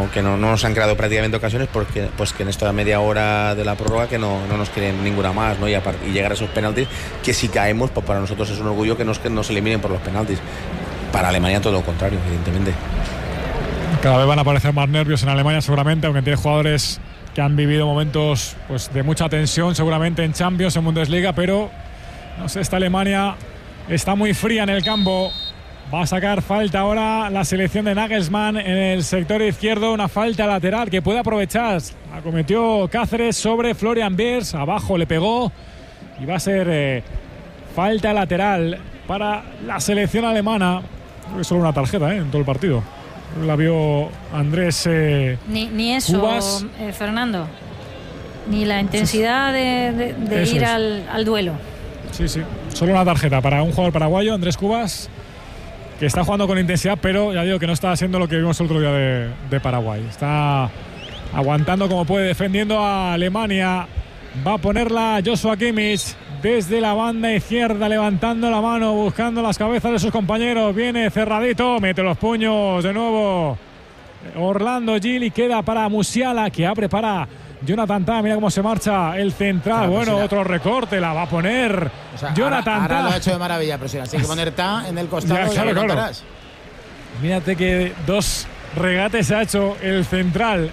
no nos han creado prácticamente ocasiones, porque pues que en esta media hora de la prórroga que no nos quieren ninguna más, ¿no? Y llegar a esos penaltis, que si caemos, pues para nosotros es un orgullo que nos eliminen por los penaltis. Para Alemania todo lo contrario, evidentemente. Cada vez van a aparecer más nervios en Alemania seguramente, aunque tiene jugadores que han vivido momentos pues de mucha tensión seguramente en Champions, en Bundesliga, pero no sé, esta Alemania está muy fría en el campo. Va a sacar falta ahora la selección de Nagelsmann en el sector izquierdo, una falta lateral que puede aprovechar. La cometió Cáceres sobre Florian Wirtz, abajo le pegó y va a ser falta lateral para la selección alemana. Creo que solo una tarjeta en todo el partido. La vio Andrés ni eso, Cubas. Fernando. Ni la intensidad de ir al duelo. Sí, solo una tarjeta para un jugador paraguayo, Andrés Cubas, que está jugando con intensidad, pero ya digo que no está haciendo lo que vimos el otro día de Paraguay. Está aguantando como puede, defendiendo a Alemania. Va a ponerla Joshua Kimmich desde la banda izquierda, levantando la mano, buscando las cabezas de sus compañeros. Viene cerradito, mete los puños de nuevo Orlando Gil y queda para Musiala, que abre para Jonathan Tah. Mira cómo se marcha el central. Bueno, otro recorte, la va a poner Jonathan Tah. Ahora lo ha hecho de maravilla, pero si hay que poner Tah en el costado. Ya, claro. Mírate que 2 regates ha hecho el central.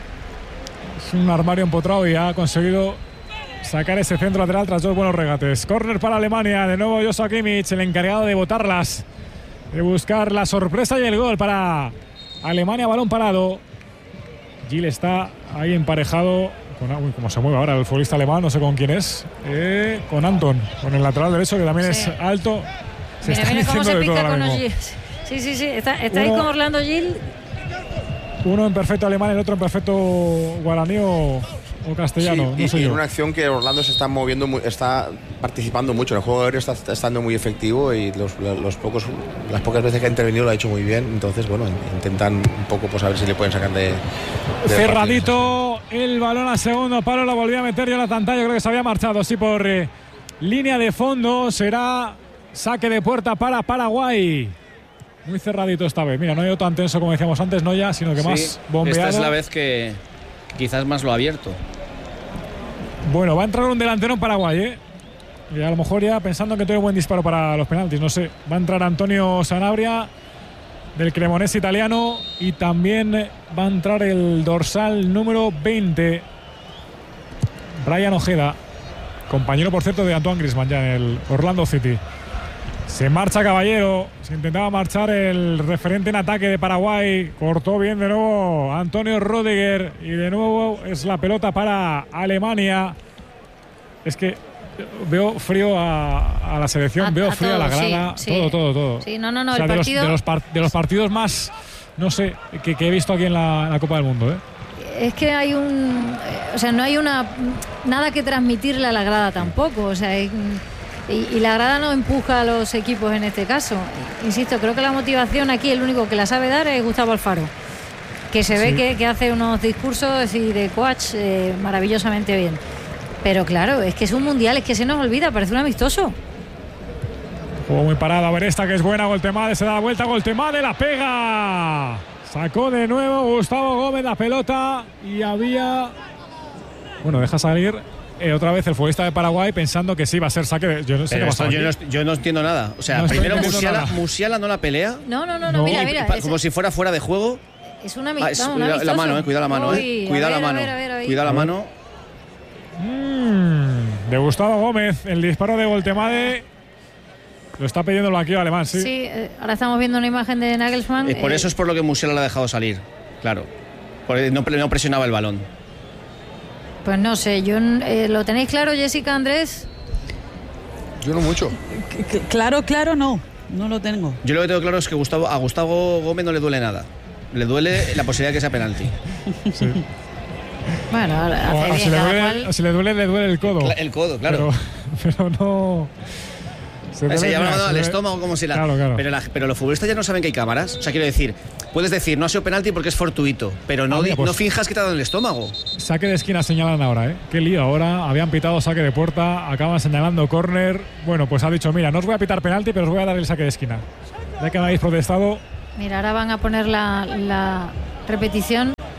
Es un armario empotrado y ha conseguido sacar ese centro lateral tras 2 buenos regates. Córner para Alemania, de nuevo Joshua Kimmich, el encargado de botarlas, de buscar la sorpresa y el gol para Alemania. Balón parado. Gil está ahí emparejado con, como se mueve ahora el futbolista alemán, no sé con quién es, con Anton, con el lateral derecho, que también es alto. Mira cómo se pica con Gil. Sí, está ahí con Orlando Gil. Uno en perfecto alemán, el otro en perfecto guaraní o castellano. Sí, no sé y yo. en una acción que Orlando se está moviendo, está participando mucho. En el juego aéreo está estando muy efectivo y las pocas veces que ha intervenido lo ha hecho muy bien. Entonces, bueno, intentan un poco pues a ver si le pueden sacar de cerradito el balón al segundo palo, lo volvió a meter Jonathan Tah. Yo creo que se había marchado, sí, por línea de fondo. Será saque de puerta para Paraguay. Muy cerradito esta vez. Mira, no ha ido tan tenso como decíamos antes, no ya, sino que más bombeado. Esta es la vez que quizás más lo ha abierto. Bueno, va a entrar un delantero en Paraguay, y a lo mejor ya pensando que tiene buen disparo para los penaltis, no sé. Va a entrar Antonio Sanabria del Cremonese italiano y también va a entrar el dorsal número 20, Brian Ojeda, compañero por cierto de Antoine Griezmann ya en el Orlando City. Se marcha Caballero, se intentaba marchar el referente en ataque de Paraguay, cortó bien de nuevo Antonio Rüdiger y de nuevo es la pelota para Alemania. Es que veo frío a la selección, veo frío todo, a la grada, sí. Todo. Sí, no, o sea, el partido... de los partidos más, no sé, que he visto aquí en la Copa del Mundo, Es que hay no hay nada que transmitirle a la grada tampoco, o sea, y la grada no empuja a los equipos en este caso. Insisto, creo que la motivación aquí, el único que la sabe dar es Gustavo Alfaro, que se ve que hace unos discursos y de coach maravillosamente bien. Pero claro, es que es un mundial, es que se nos olvida, parece un amistoso. Juego muy parado, a ver esta que es buena, Goltemade, se da la vuelta, Goltemade la pega. Sacó de nuevo Gustavo Gómez la pelota y había... Bueno, deja salir... otra vez el futbolista de Paraguay pensando que sí va a ser saque de... Yo no sé qué pasa. Yo no entiendo nada. O sea, primero Musiala no la pelea. No, mira. Como si fuera de juego. Es una cuidado la mano, cuidado la mano, Cuidado la mano. De Gustavo Gómez, el disparo de Goltemade. Lo está pidiendo el banquillo alemán, sí. Sí, ahora estamos viendo una imagen de Nagelsmann. Por eso es por lo que Musiala la ha dejado salir. Claro. Porque no presionaba el balón. Pues no sé, ¿lo tenéis claro, Jessica, Andrés? Yo no mucho. Claro, no lo tengo. Yo lo que tengo claro es que a Gustavo Gómez no le duele nada. Le duele la posibilidad de que sea penalti. Sí. Bueno, si le duele el codo. El codo, claro. Pero no... Se llama al estómago como si la... Claro. Pero los futbolistas ya no saben que hay cámaras. O sea, quiero decir, puedes decir, no ha sido penalti porque es fortuito, pero no finjas que te ha dado en el estómago. Saque de esquina señalan ahora, Qué lío ahora. Habían pitado saque de puerta, acaban señalando córner. Bueno, pues ha dicho, mira, no os voy a pitar penalti, pero os voy a dar el saque de esquina. Ya que me habéis protestado. Mira, ahora van a poner la repetición.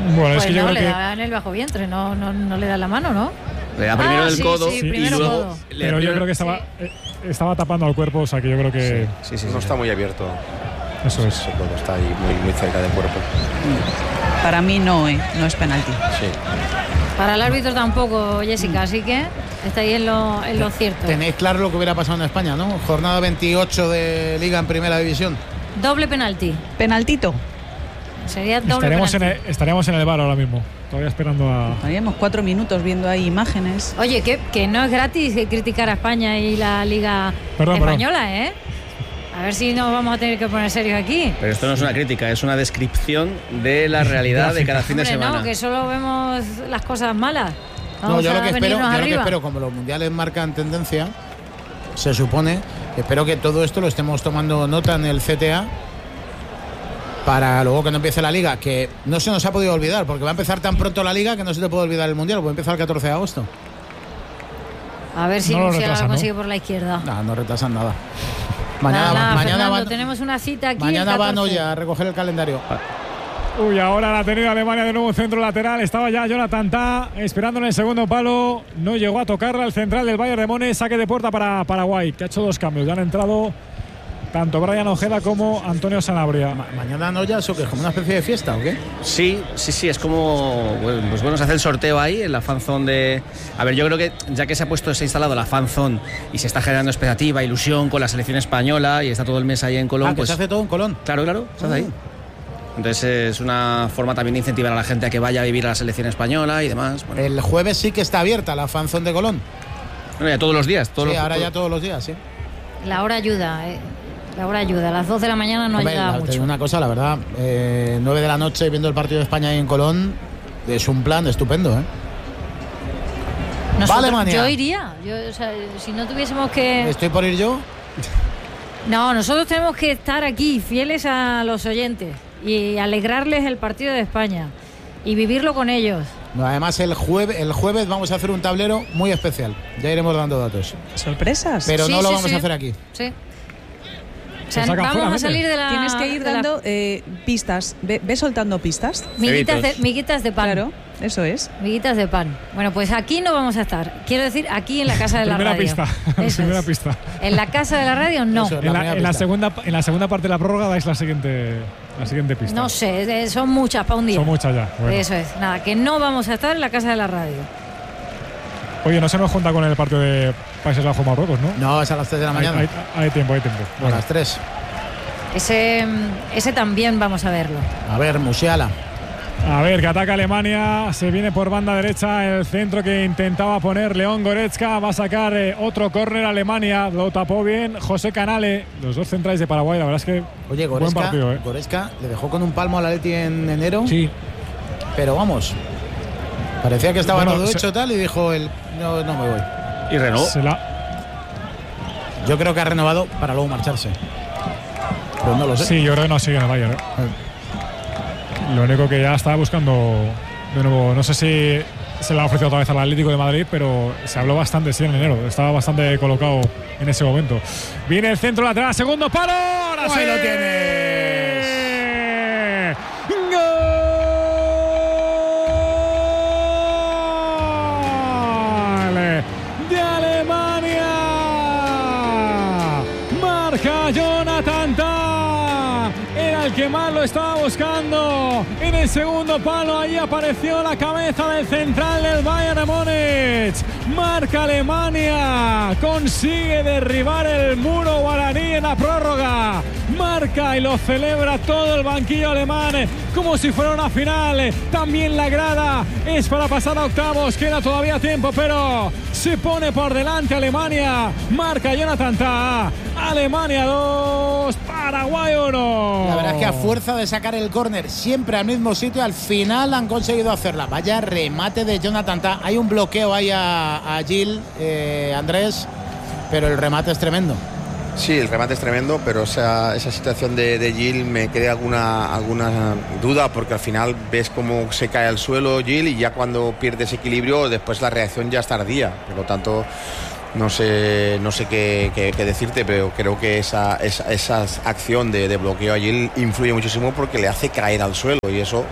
Bueno, pues es que yo no, creo le que... da en el bajo vientre, no le da la mano, ¿no? Le da primero del codo sí, y primero luego... codo. Pero yo creo que estaba tapando al cuerpo, o sea que yo creo que... Sí, No está muy abierto. Eso es. Ese codo está ahí muy cerca del cuerpo. Para mí no es penalti. Sí. Para el árbitro tampoco, Jessica, así que está ahí en lo cierto. Tenéis claro lo que hubiera pasado en España, ¿no? Jornada 28 de Liga en Primera División. Doble penalti. Penaltito. Sería doble penalti. Estaríamos en el bar ahora mismo, todavía esperando a... Haríamos 4 minutos viendo ahí imágenes. Oye, que no es gratis criticar a España y la Liga Española, ¿eh? A ver si nos vamos a tener que poner serios aquí. Pero esto no es una crítica, es una descripción de la realidad de cada fin de semana. No, que solo vemos las cosas malas. No, yo lo que espero, como los mundiales marcan tendencia, se supone, espero que todo esto lo estemos tomando nota en el CTA para luego que no empiece la Liga, que no se nos ha podido olvidar, porque va a empezar tan pronto la Liga que no se te puede olvidar el mundial, puede empezar el 14 de agosto. A ver si no lo consigue por la izquierda. No retrasan nada. Mañana tenemos una cita aquí. Mañana van hoy a recoger el calendario. Uy, ahora la ha tenido Alemania de nuevo un centro lateral. Estaba ya Jonathan Tah esperando en el segundo palo. No llegó a tocarla el central del Bayern de Múnich. Saque de puerta para Paraguay, que ha hecho 2 cambios. Ya han entrado tanto Brian Ojeda como Antonio Sanabria. Mañana no, ya eso que es como una especie de fiesta, ¿o qué? Sí, es como, pues bueno, se hace el sorteo ahí en la fanzone de... A ver, yo creo que ya que se ha instalado la fanzone y se está generando expectativa, ilusión con la selección española y está todo el mes ahí en Colón, pues se hace todo en Colón. Claro, se hace ahí. Entonces es una forma también de incentivar a la gente a que vaya a vivir a la selección española y demás. Bueno. El jueves sí que está abierta la fanzone de Colón. Bueno, ya todos los días. Ya todos los días, sí. La hora ayuda, La hora ayuda. A las 2 de la mañana no ayuda mucho. Una cosa, la verdad, 9 de la noche viendo el partido de España ahí en Colón, es un plan estupendo, ¿eh? Alemania. Yo iría. Si no tuviésemos que... ¿Estoy por ir yo? No, nosotros tenemos que estar aquí, fieles a los oyentes y alegrarles el partido de España y vivirlo con ellos. No, además el jueves vamos a hacer un tablero muy especial. Ya iremos dando datos. ¿Sorpresas? Pero no lo vamos a hacer aquí. Sí. O sea, vamos a salir de la... Tienes que ir dando pistas. ¿Ves soltando pistas? Miguitas de pan. Claro, eso es. Miguitas de pan. Bueno, pues aquí no vamos a estar. Quiero decir, aquí en la Casa de la Radio. Primera pista. En la Casa de la Radio, no. En la segunda parte de la prórroga dais la siguiente pista. No sé, son muchas para un día. Son muchas ya. Bueno. Eso es. Nada, que no vamos a estar en la Casa de la Radio. Oye, no se nos junta con el partido de Países Bajos-Marruecos, ¿no? No, es a las 3 de la mañana. Hay tiempo. Bueno. A las 3. Ese también vamos a verlo. A ver, Musiala. A ver, que ataca Alemania. Se viene por banda derecha el centro que intentaba poner León Goretzka. Va a sacar otro córner Alemania. Lo tapó bien José Canale. Los 2 centrales de Paraguay. La verdad es que oye, buen partido, Goretzka le dejó con un palmo al Atleti en enero. Sí. Pero vamos. Parecía que estaba todo hecho tal y dijo no me voy. Y renovó. Yo creo que ha renovado para luego marcharse. Pero no lo sé. Sí, yo creo que no sigue en el Bayern. Lo único que ya estaba buscando de nuevo, no sé si se le ha ofrecido otra vez al Atlético de Madrid, pero se habló bastante, sí, en enero. Estaba bastante colocado en ese momento. Viene el centro lateral, segundo palo. Ahora sí lo tienes. ¡Gol! De Alemania. Marca Jonathan Tah. Era el que más lo estaba buscando. En el segundo palo ahí apareció la cabeza del central del Bayern de Múnich. Marca Alemania. Consigue derribar el muro guaraní en la prórroga. Marca y lo celebra todo el banquillo alemán como si fuera una final. También la grada es para pasar a octavos. Queda todavía tiempo, pero se pone por delante Alemania. Marca Jonathan Tah. Alemania 2, Paraguay 1. La verdad es que a fuerza de sacar el córner siempre al mismo sitio, al final han conseguido hacerla. Vaya remate de Jonathan Tah. Hay un bloqueo ahí a Gil, Andrés, pero el remate es tremendo. Sí, el remate es tremendo, pero esa situación de Gil me crea alguna duda, porque al final ves cómo se cae al suelo Gil y ya cuando pierde ese equilibrio después la reacción ya es tardía. Por lo tanto, no sé qué decirte, pero creo que esa acción de bloqueo a Gil influye muchísimo porque le hace caer al suelo y eso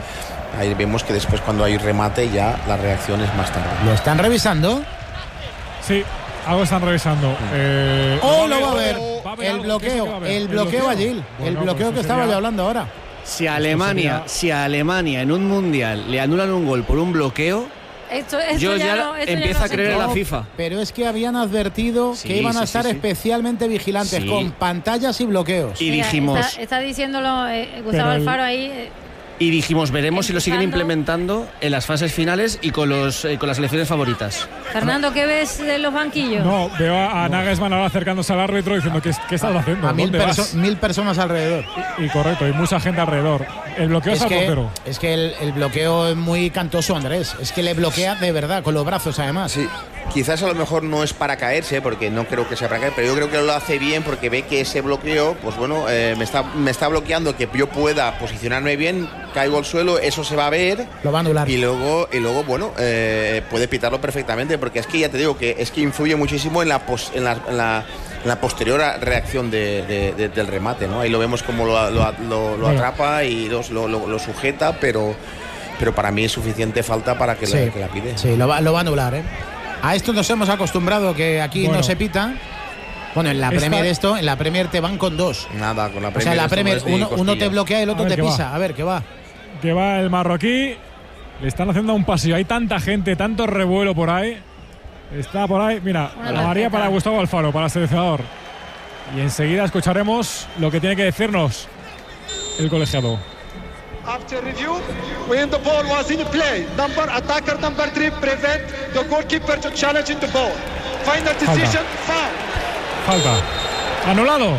ahí vemos que después cuando hay remate ya la reacción es más tarde. ¿Lo están revisando? Sí, algo están revisando. Lo va a ver. El bloqueo allí. El bloqueo que estaba yo hablando ahora. Si a Alemania en un mundial le anulan un gol por un bloqueo, yo ya empiezo a creer en la FIFA. Pero es que habían advertido que iban a estar especialmente vigilantes con pantallas y bloqueos. Y dijimos. Está diciéndolo Gustavo Alfaro ahí. Y dijimos, veremos si lo siguen implementando en las fases finales y con las selecciones favoritas. Fernando, ¿qué ves de los banquillos? No, veo a Nagelsmann ahora acercándose al árbitro diciendo ¿qué estás haciendo? A 1000 personas alrededor. Y correcto, hay mucha gente alrededor. El bloqueo es al portero. Es que el bloqueo es muy cantoso, Andrés. Es que le bloquea de verdad, con los brazos además. Sí. Quizás a lo mejor no es para caerse, porque no creo que sea para caer, pero yo creo que lo hace bien porque ve que ese bloqueo, pues bueno, me está bloqueando que yo pueda posicionarme bien, caigo al suelo, eso se va a ver. Lo va a anular. Y luego bueno, puede pitarlo perfectamente, porque es que ya te digo que es que influye muchísimo en la posterior reacción del remate, ¿no? Ahí lo vemos como lo atrapa y lo sujeta, pero para mí es suficiente falta para que la pide. Sí, lo va a anular, ¿eh? A esto nos hemos acostumbrado, que aquí no se pita. Bueno, en la Premier te van con dos. Nada, con la Premier. O sea, en la Premier uno te bloquea y el otro te pisa. A ver, ¿qué va? Que va el marroquí. Le están haciendo un pasillo. Hay tanta gente, tanto revuelo por ahí. Está por ahí. Mira, la María para Gustavo Alfaro, para el seleccionador. Y enseguida escucharemos lo que tiene que decirnos el colegiado. After review, when the ball was in play, attacker number 3 prevent the goalkeeper to challenge the ball. Final decision, foul. Falta. Anulado.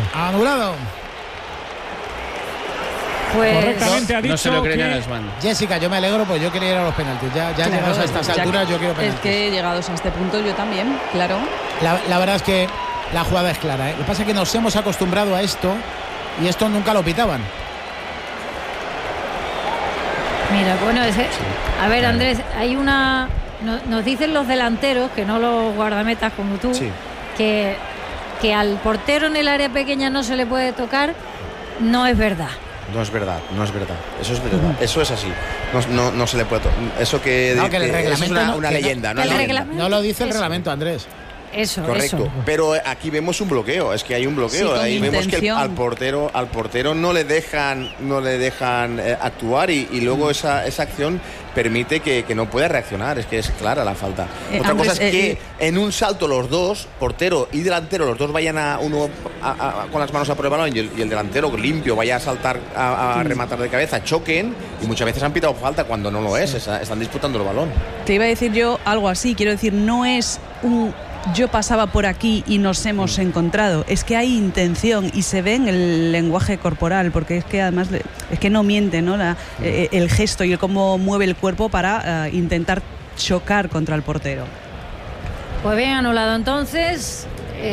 Pues correctamente ha dicho no se lo cree que Nagelsmann. Jessica, yo me alegro, pues yo quería ir a los penaltis. Ya claro, llegados a estas alturas, yo quiero penaltis. Es que llegados a este punto, yo también, claro. La verdad es que la jugada es clara, ¿eh? Lo que pasa es que nos hemos acostumbrado a esto y esto nunca lo pitaban. Mira, bueno, a ver, Andrés, hay nos dicen los delanteros, que no los guardametas como tú, que al portero en el área pequeña no se le puede tocar. No es verdad. No es verdad. Eso es verdad. Eso es así. No se le puede tocar. Eso que el reglamento es una leyenda. No lo dice el reglamento, Andrés. Eso, correcto, pero aquí vemos un bloqueo, es que hay un bloqueo, sí, ahí vemos que al portero no le dejan actuar y luego esa acción permite que no pueda reaccionar, es que es clara la falta. Otra cosa es que en un salto los dos, portero y delantero, los dos vayan con las manos a por el balón y el delantero limpio vaya a saltar a rematar de cabeza, choquen y muchas veces han pitado falta cuando no lo es, están disputando el balón. Te iba a decir yo algo así, quiero decir, no es un yo pasaba por aquí y nos hemos encontrado, es que hay intención y se ve en el lenguaje corporal, porque es que además es que no miente, ¿no? El gesto y el cómo mueve el cuerpo para intentar chocar contra el portero. Pues bien anulado entonces,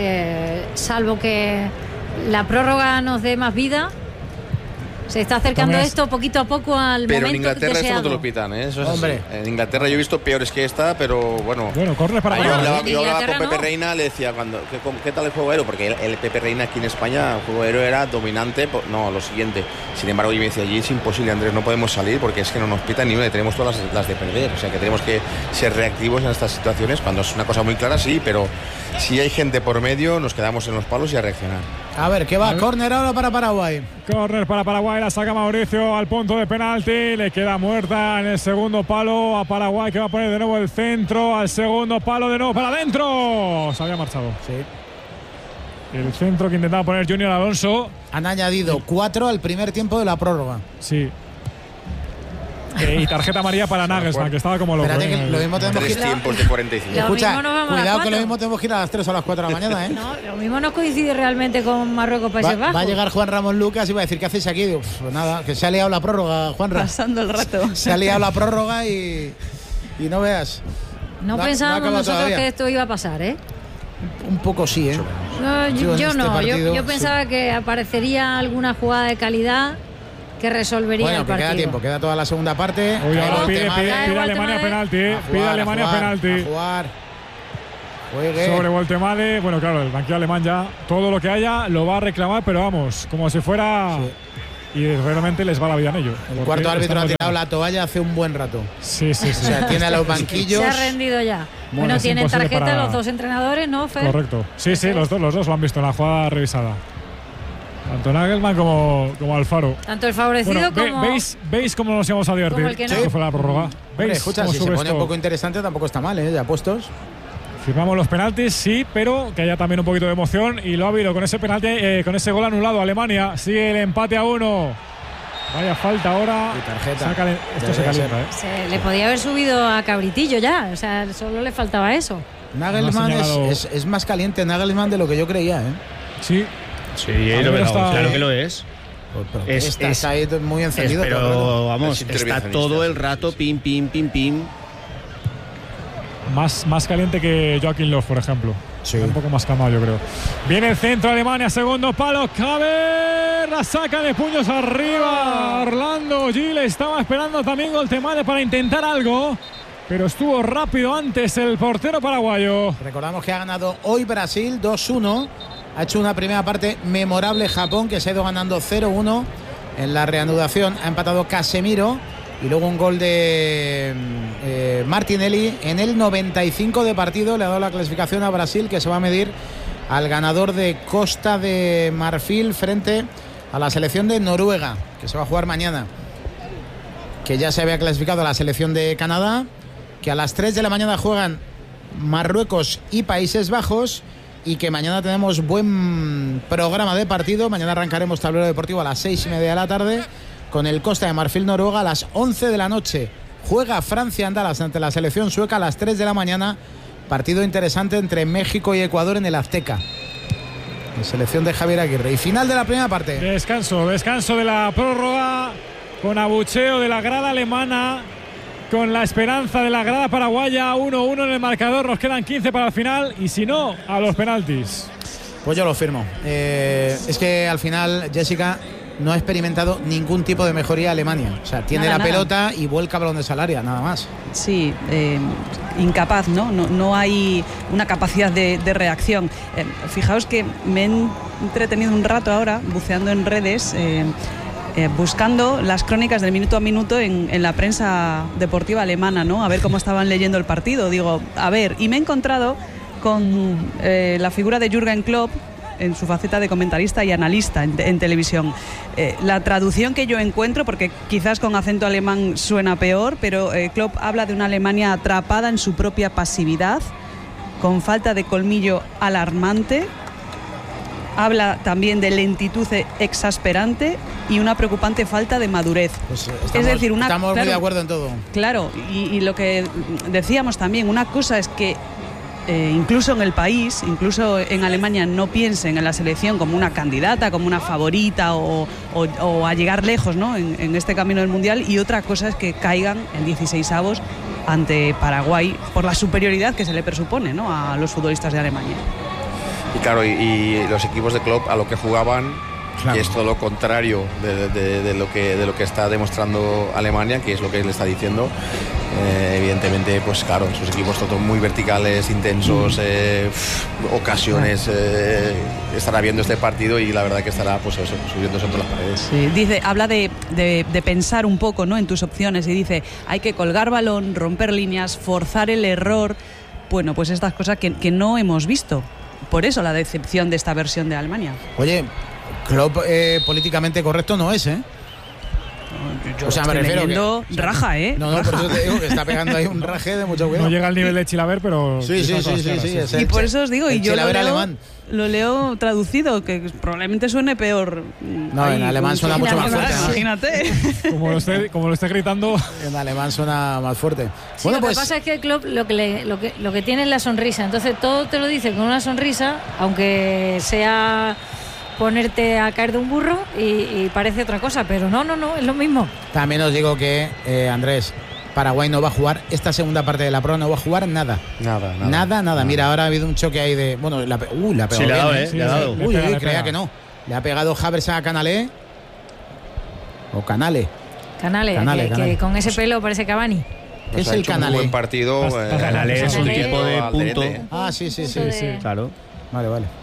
salvo que la prórroga nos dé más vida. Se está acercando esto poquito a poco al momento. Pero en Inglaterra deseado. eso no te lo pitan, ¿eh? Eso es hombre. Así. En Inglaterra yo he visto peores que esta, pero bueno. Bueno, corre para allá. Yo hablaba con Pepe Reina, le decía ¿qué tal el juego aéreo? Porque el Pepe Reina aquí en España, el juego aéreo era dominante. No, lo siguiente. Sin embargo, yo me decía, allí es imposible, Andrés, no podemos salir porque es que no nos pitan ni una y tenemos todas las de perder. O sea que tenemos que ser reactivos en estas situaciones. Cuando es una cosa muy clara, sí, pero si hay gente por medio, nos quedamos en los palos y a reaccionar. A ver, ¿qué va? Córner ahora para Paraguay. Córner para Paraguay, la saca Mauricio al punto de penalti, le queda muerta en el segundo palo a Paraguay, que va a poner de nuevo el centro al segundo palo, de nuevo para adentro. Se había marchado. Sí. El centro que intentaba poner Junior Alonso. Han añadido 4 al primer tiempo de la prórroga. Sí. Y tarjeta amarilla para Nagelsmann, que estaba como loco. Espérate, que lo mismo tenemos que ir. Tiempos de 45. Escucha, cuidado que lo mismo tenemos que ir a las 3 o a las 4 de la mañana, ¿eh? No, lo mismo no coincide realmente con Marruecos Países Bajos. Va a llegar Juan Ramón Lucas y va a decir, ¿qué hacéis aquí? Digo, pues nada, que se ha liado la prórroga, Juanra. Pasando el rato. Se ha liado la prórroga y no veas. No pensábamos nosotros que esto iba a pasar, ¿eh? Un poco sí, ¿eh? No, yo no. Yo pensaba que aparecería alguna jugada de calidad que resolvería el partido. Bueno, que queda tiempo, queda toda la segunda parte. Uy, ahora pide Alemania penalti, pide Alemania penalti. A jugar. Juegue. Sobre Voltemade, bueno, claro, el banquillo alemán ya todo lo que haya lo va a reclamar, pero vamos, como si fuera y realmente les va la vida en ello. El cuarto árbitro ha tirado la toalla hace un buen rato. Sí. O sea, tiene a los banquillos. Se ha rendido ya. Bueno, tienen tarjeta los dos entrenadores, ¿no, Fer? Correcto. Sí, los dos lo han visto en la jugada revisada. Tanto Nagelman como Alfaro. Tanto el favorecido como… ¿Veis cómo nos íbamos a divertir? Como el que no. Sí. Fue la prórroga. ¿Veis? Escucha, si se pone un poco interesante tampoco está mal, ya puestos. Firmamos los penaltis, sí, pero que haya también un poquito de emoción, y lo ha habido con ese penalti, con ese gol anulado. Alemania sigue el empate a 1. Vaya falta ahora. Y tarjeta. Esto se calienta, Se le podía haber subido a Cabritillo ya, o sea, solo le faltaba eso. Nagelman es más caliente Nagelman de lo que yo creía, Sí, claro que lo es. Estás ahí muy encendido. Pero vamos, está todo el rato pim. Más caliente que Joachim Löw, por ejemplo. Sí. Un poco más calmado, yo creo. Viene el centro, Alemania, segundo palo, cabe, la saca de puños arriba. Orlando Gil estaba esperando también Goltemade para intentar algo, pero estuvo rápido antes el portero paraguayo. Recordamos que ha ganado hoy Brasil 2-1. Ha hecho una primera parte memorable Japón, que se ha ido ganando 0-1. En la reanudación ha empatado Casemiro. Y luego un gol de Martinelli en el 95 de partido. Le ha dado la clasificación a Brasil, que se va a medir al ganador de Costa de Marfil frente a la selección de Noruega, que se va a jugar mañana. Que ya se había clasificado a la selección de Canadá, que a las 3 de la mañana juegan Marruecos y Países Bajos, y que mañana tenemos buen programa de partido. Mañana arrancaremos tablero deportivo a las 6:30 de la tarde con el Costa de Marfil Noruega. A las 11 de la noche juega Francia Andalas ante la selección sueca. A las 3 de la mañana partido interesante entre México y Ecuador en el Azteca, la selección de Javier Aguirre. Y final de la primera parte. Descanso de la prórroga, con abucheo de la grada alemana, con la esperanza de la grada paraguaya. 1-1 en el marcador, nos quedan 15 para el final, y si no, a los penaltis. Pues yo lo firmo. Es que al final, Jessica, no ha experimentado ningún tipo de mejoría Alemania. O sea, tiene la pelota y vuelca balones al área, nada más. Sí, incapaz, ¿no? No hay una capacidad de reacción. Fijaos que me he entretenido un rato ahora buceando en redes, buscando las crónicas del minuto a minuto en la prensa deportiva alemana, ¿no? A ver cómo estaban leyendo el partido. Digo, a ver, y me he encontrado con la figura de Jürgen Klopp en su faceta de comentarista y analista en televisión. La traducción que yo encuentro, porque quizás con acento alemán suena peor, pero Klopp habla de una Alemania atrapada en su propia pasividad, con falta de colmillo alarmante. Habla también de lentitud exasperante y una preocupante falta de madurez. Pues estamos muy de acuerdo en todo. Claro, y lo que decíamos también, una cosa es que incluso en el país, incluso en Alemania, no piensen en la selección como una candidata, como una favorita o a llegar lejos, ¿no? en este camino del Mundial, y otra cosa es que caigan en 16avos ante Paraguay por la superioridad que se le presupone, ¿no?, a los futbolistas de Alemania. Y claro, y los equipos de Klopp a lo que jugaban, claro, que es todo lo contrario de lo que está demostrando Alemania, que es lo que él está diciendo. Evidentemente, pues claro, sus equipos todos muy verticales, intensos, ocasiones. Estará viendo este partido y la verdad que estará, pues eso, subiéndose entre las paredes. Sí, dice, habla de pensar un poco, ¿no?, en tus opciones, y dice, hay que colgar balón, romper líneas, forzar el error. Bueno, pues estas cosas que no hemos visto. Por eso la decepción de esta versión de Alemania. Oye, Klopp políticamente correcto no es, ¿eh? O sea, me refiero que raja, ¿eh? No, por eso te digo que está pegando ahí un raje de mucho cuidado. No llega al nivel de Chilaver, pero sí. Y por eso os digo, y yo lo leo traducido, que probablemente suene peor. No, en alemán suena mucho más fuerte, ¿no? Imagínate. Como lo esté gritando. En alemán suena más fuerte. Sí, bueno, lo que pasa es que el Klopp lo que tiene es la sonrisa. Entonces todo te lo dice con una sonrisa, aunque sea ponerte a caer de un burro y parece otra cosa, pero no, es lo mismo. También os digo que, Andrés, Paraguay no va a jugar esta segunda parte de la prueba, no va a jugar nada. Nada. Mira, ahora ha habido un choque ahí de... Bueno, le ha pegado sí, bien, le ha dado. Creía que no. Le ha pegado Havertz a Canalé. O Canale. Canale. Que con ese pelo parece Cavani. ¿Qué es el Canale? Un buen partido. Canale es un tipo de punto. Ah, sí. Claro. Vale.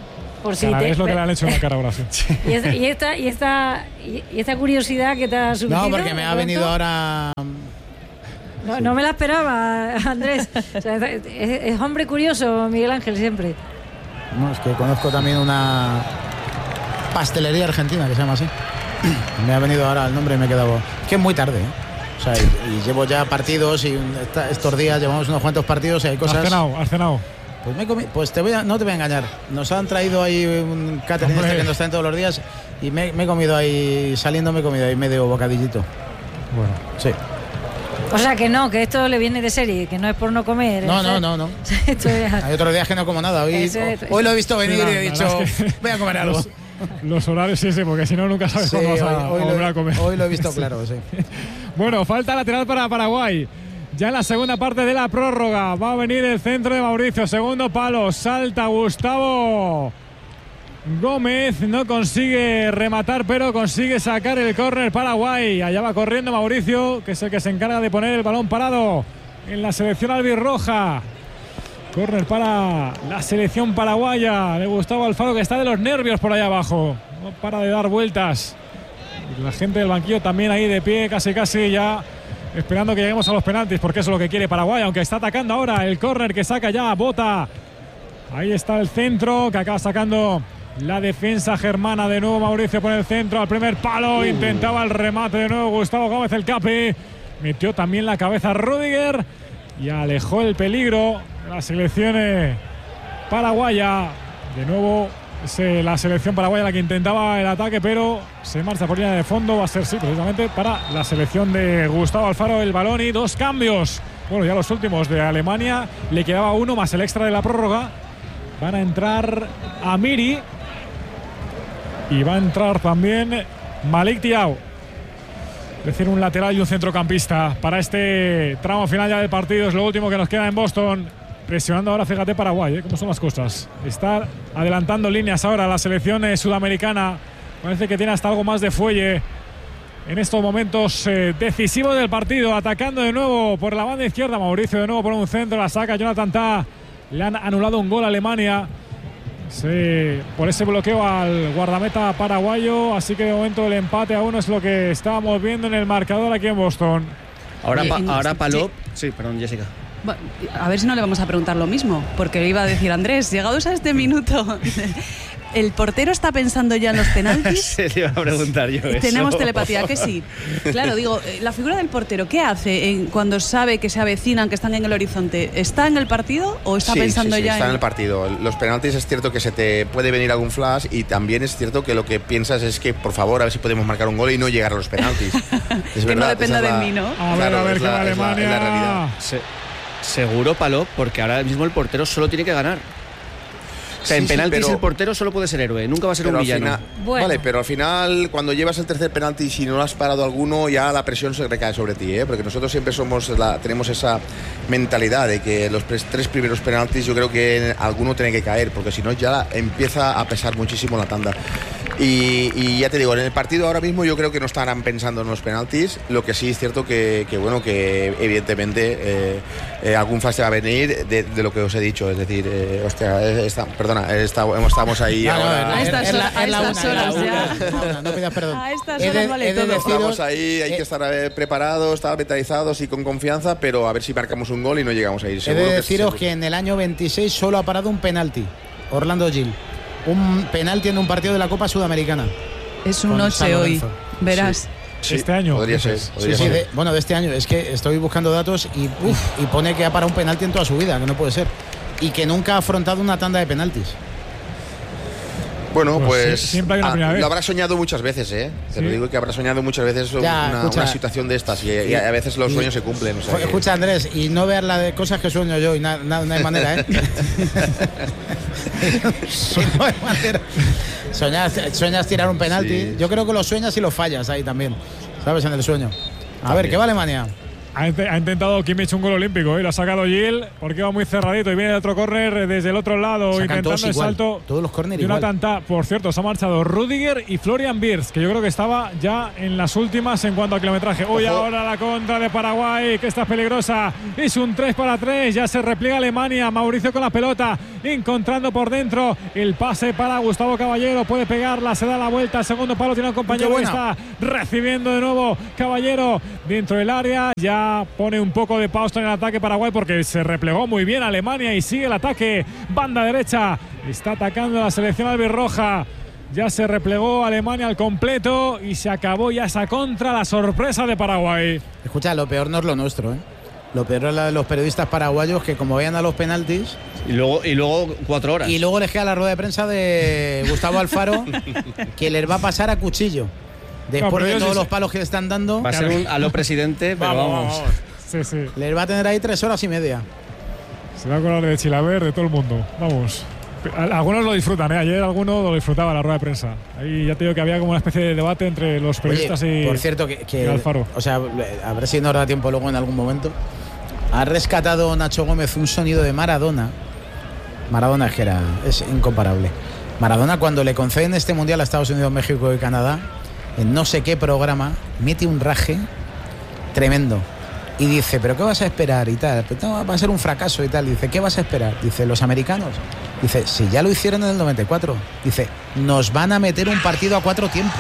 Por si es lo que le han hecho en la cara ahora, sí. ¿Y esta curiosidad que te ha surgido? No, porque me ha venido ahora... No me la esperaba, Andrés. O sea, es hombre curioso, Miguel Ángel, siempre. No, es que conozco también una pastelería argentina que se llama así. Me ha venido ahora el nombre y me he quedado... Es que es muy tarde, ¿eh? O sea, y llevo ya partidos y estos días llevamos unos cuantos partidos y hay cosas... Has cenado. Pues no te voy a engañar. Nos han traído ahí un catering que nos traen todos los días y me he comido ahí, saliendo me he comido ahí medio bocadillito. Bueno, sí. O sea que no, que esto le viene de serie, que no es por no comer. No. Hay otros días que no como nada. Hoy lo he visto venir y he dicho, voy a comer algo. Los horarios sí, porque si no nunca sabes cuándo vas a volver a comer. Hoy lo he visto claro, sí. Bueno, falta lateral para Paraguay. Ya en la segunda parte de la prórroga va a venir el centro de Mauricio. Segundo palo, salta Gustavo Gómez. No consigue rematar, pero consigue sacar el córner Paraguay. Allá va corriendo Mauricio, que es el que se encarga de poner el balón parado en la selección albirroja. Córner para la selección paraguaya de Gustavo Alfaro, que está de los nervios por allá abajo. No para de dar vueltas. Y la gente del banquillo también ahí de pie, casi ya esperando que lleguemos a los penaltis, porque eso es lo que quiere Paraguay, aunque está atacando ahora el córner que saca ya Bota. Ahí está el centro que acaba sacando la defensa germana. De nuevo Mauricio por el centro al primer palo. Intentaba el remate de nuevo Gustavo Gómez, el capi. Metió también la cabeza Rüdiger y alejó el peligro la selección paraguaya. De nuevo la selección paraguaya la que intentaba el ataque, pero se marcha por línea de fondo. Va a ser, sí, precisamente para la selección de Gustavo Alfaro el balón y 2 cambios. Bueno, ya los últimos de Alemania. Le quedaba uno más el extra de la prórroga. Van a entrar Amiri y va a entrar también Malik Thiaw. Es decir, un lateral y un centrocampista para este tramo final ya del partido. Es lo último que nos queda en Boston. Presionando ahora, fíjate, Paraguay, cómo son las cosas. Está adelantando líneas ahora la selección sudamericana. Parece que tiene hasta algo más de fuelle en estos momentos decisivos del partido. Atacando de nuevo por la banda izquierda. Mauricio de nuevo por un centro. La saca Jonathan Tah. Le han anulado un gol a Alemania por ese bloqueo al guardameta paraguayo. Así que de momento el empate a 1 es lo que estábamos viendo en el marcador aquí en Boston. Ahora Palop. Sí, perdón, Jessica. A ver si no le vamos a preguntar lo mismo, porque iba a decir Andrés, llegados a este minuto, ¿el portero está pensando ya en los penaltis? Se le iba a preguntar yo eso. Tenemos telepatía, que sí. Claro, digo, la figura del portero, ¿qué hace cuando sabe que se avecinan, que están en el horizonte? ¿Está en el partido o está pensando ya está en el partido? Los penaltis es cierto que se te puede venir algún flash y también es cierto que lo que piensas es que, por favor, a ver si podemos marcar un gol y no llegar a los penaltis. Es verdad, no dependa de mí, ¿no? A ver qué va Alemania. La realidad. Seguro, Palop, porque ahora mismo el portero solo tiene que ganar. O sea, en penaltis el portero solo puede ser héroe, nunca va a ser un villano. Vale, pero al final, cuando llevas el tercer penalti y si no lo has parado alguno, ya la presión se recae sobre ti, porque nosotros siempre tenemos esa mentalidad de que los 3 primeros penaltis yo creo que alguno tiene que caer, porque si no ya empieza a pesar muchísimo la tanda. Y ya te digo, en el partido ahora mismo yo creo que no estarán pensando en los penaltis. Lo que sí es cierto que evidentemente algún flash va a venir de lo que os he dicho. Es decir, estamos ahí ahora. A estas horas ya. No pidas perdón. A estas horas vale todo. Estamos ahí, hay que estar preparados, estar mentalizados y con confianza, pero a ver si marcamos un gol y no llegamos a ir. He de deciros que en el año 26 solo ha parado un penalti, Orlando Gil. Un penalti en un partido de la Copa Sudamericana. Es un 8 hoy, verás. Sí, este año. Podría ser. De este año. Es que estoy buscando datos y pone que ha parado un penalti en toda su vida, que no puede ser. Y que nunca ha afrontado una tanda de penaltis. Bueno, pues siempre hay una primera vez. Lo habrá soñado muchas veces, Te lo digo que habrá soñado muchas veces una situación de estas y a veces los sueños se cumplen. O sea, escucha, Andrés, y no veas la de cosas que sueño yo y no hay manera, no hay manera. Sueñas tirar un penalti. Sí. Yo creo que lo sueñas y lo fallas ahí también, ¿sabes? En el sueo. A ver, ¿qué va Alemania? Ha intentado Kimmich un gol olímpico, lo ha sacado Gil porque va muy cerradito y viene el otro córner desde el otro lado intentando el salto. Todos los córneres igual. Por cierto, se ha marchado Rüdiger y Florian Wirtz, que yo creo que estaba ya en las últimas en cuanto a kilometraje. Hoy ahora la contra de Paraguay, que está peligrosa. Es un 3-3, ya se repliega Alemania. Mauricio con la pelota, encontrando por dentro el pase para Gustavo Caballero. Puede pegarla, se da la vuelta al segundo palo, tiene un compañero que está recibiendo de nuevo Caballero dentro del área. Ya pone un poco de pausa en el ataque Paraguay porque se replegó muy bien Alemania y sigue el ataque. Banda derecha, está atacando la selección albirroja. Ya se replegó Alemania al completo y se acabó ya esa contra, la sorpresa de Paraguay. Escucha, lo peor no es lo nuestro, ¿eh? Lo peor es la de los periodistas paraguayos que como vayan a los penaltis y luego 4 horas y luego les queda la rueda de prensa de Gustavo Alfaro que les va a pasar a cuchillo después de todos los palos que le están dando. Va a ser un aló presidente, pero vamos. Sí. Les va a tener ahí 3 horas y media. Se va a acordar de Chilaver, de todo el mundo. Vamos. Algunos lo disfrutan, ¿eh? Ayer alguno lo disfrutaba la rueda de prensa. Ahí ya te digo que había como una especie de debate entre los periodistas. Oye, por cierto, que Alfaro. O sea, a ver si nos da tiempo luego en algún momento. Ha rescatado Nacho Gómez un sonido de Maradona. Maradona es incomparable. Maradona, cuando le conceden este mundial a Estados Unidos, México y Canadá, en no sé qué programa, mete un raje tremendo. Y dice, ¿pero qué vas a esperar? Y tal, no, va a ser un fracaso y tal. Dice, ¿qué vas a esperar? Dice, los americanos. Dice, si ya lo hicieron en el 94. Dice, nos van a meter un partido a 4 tiempos.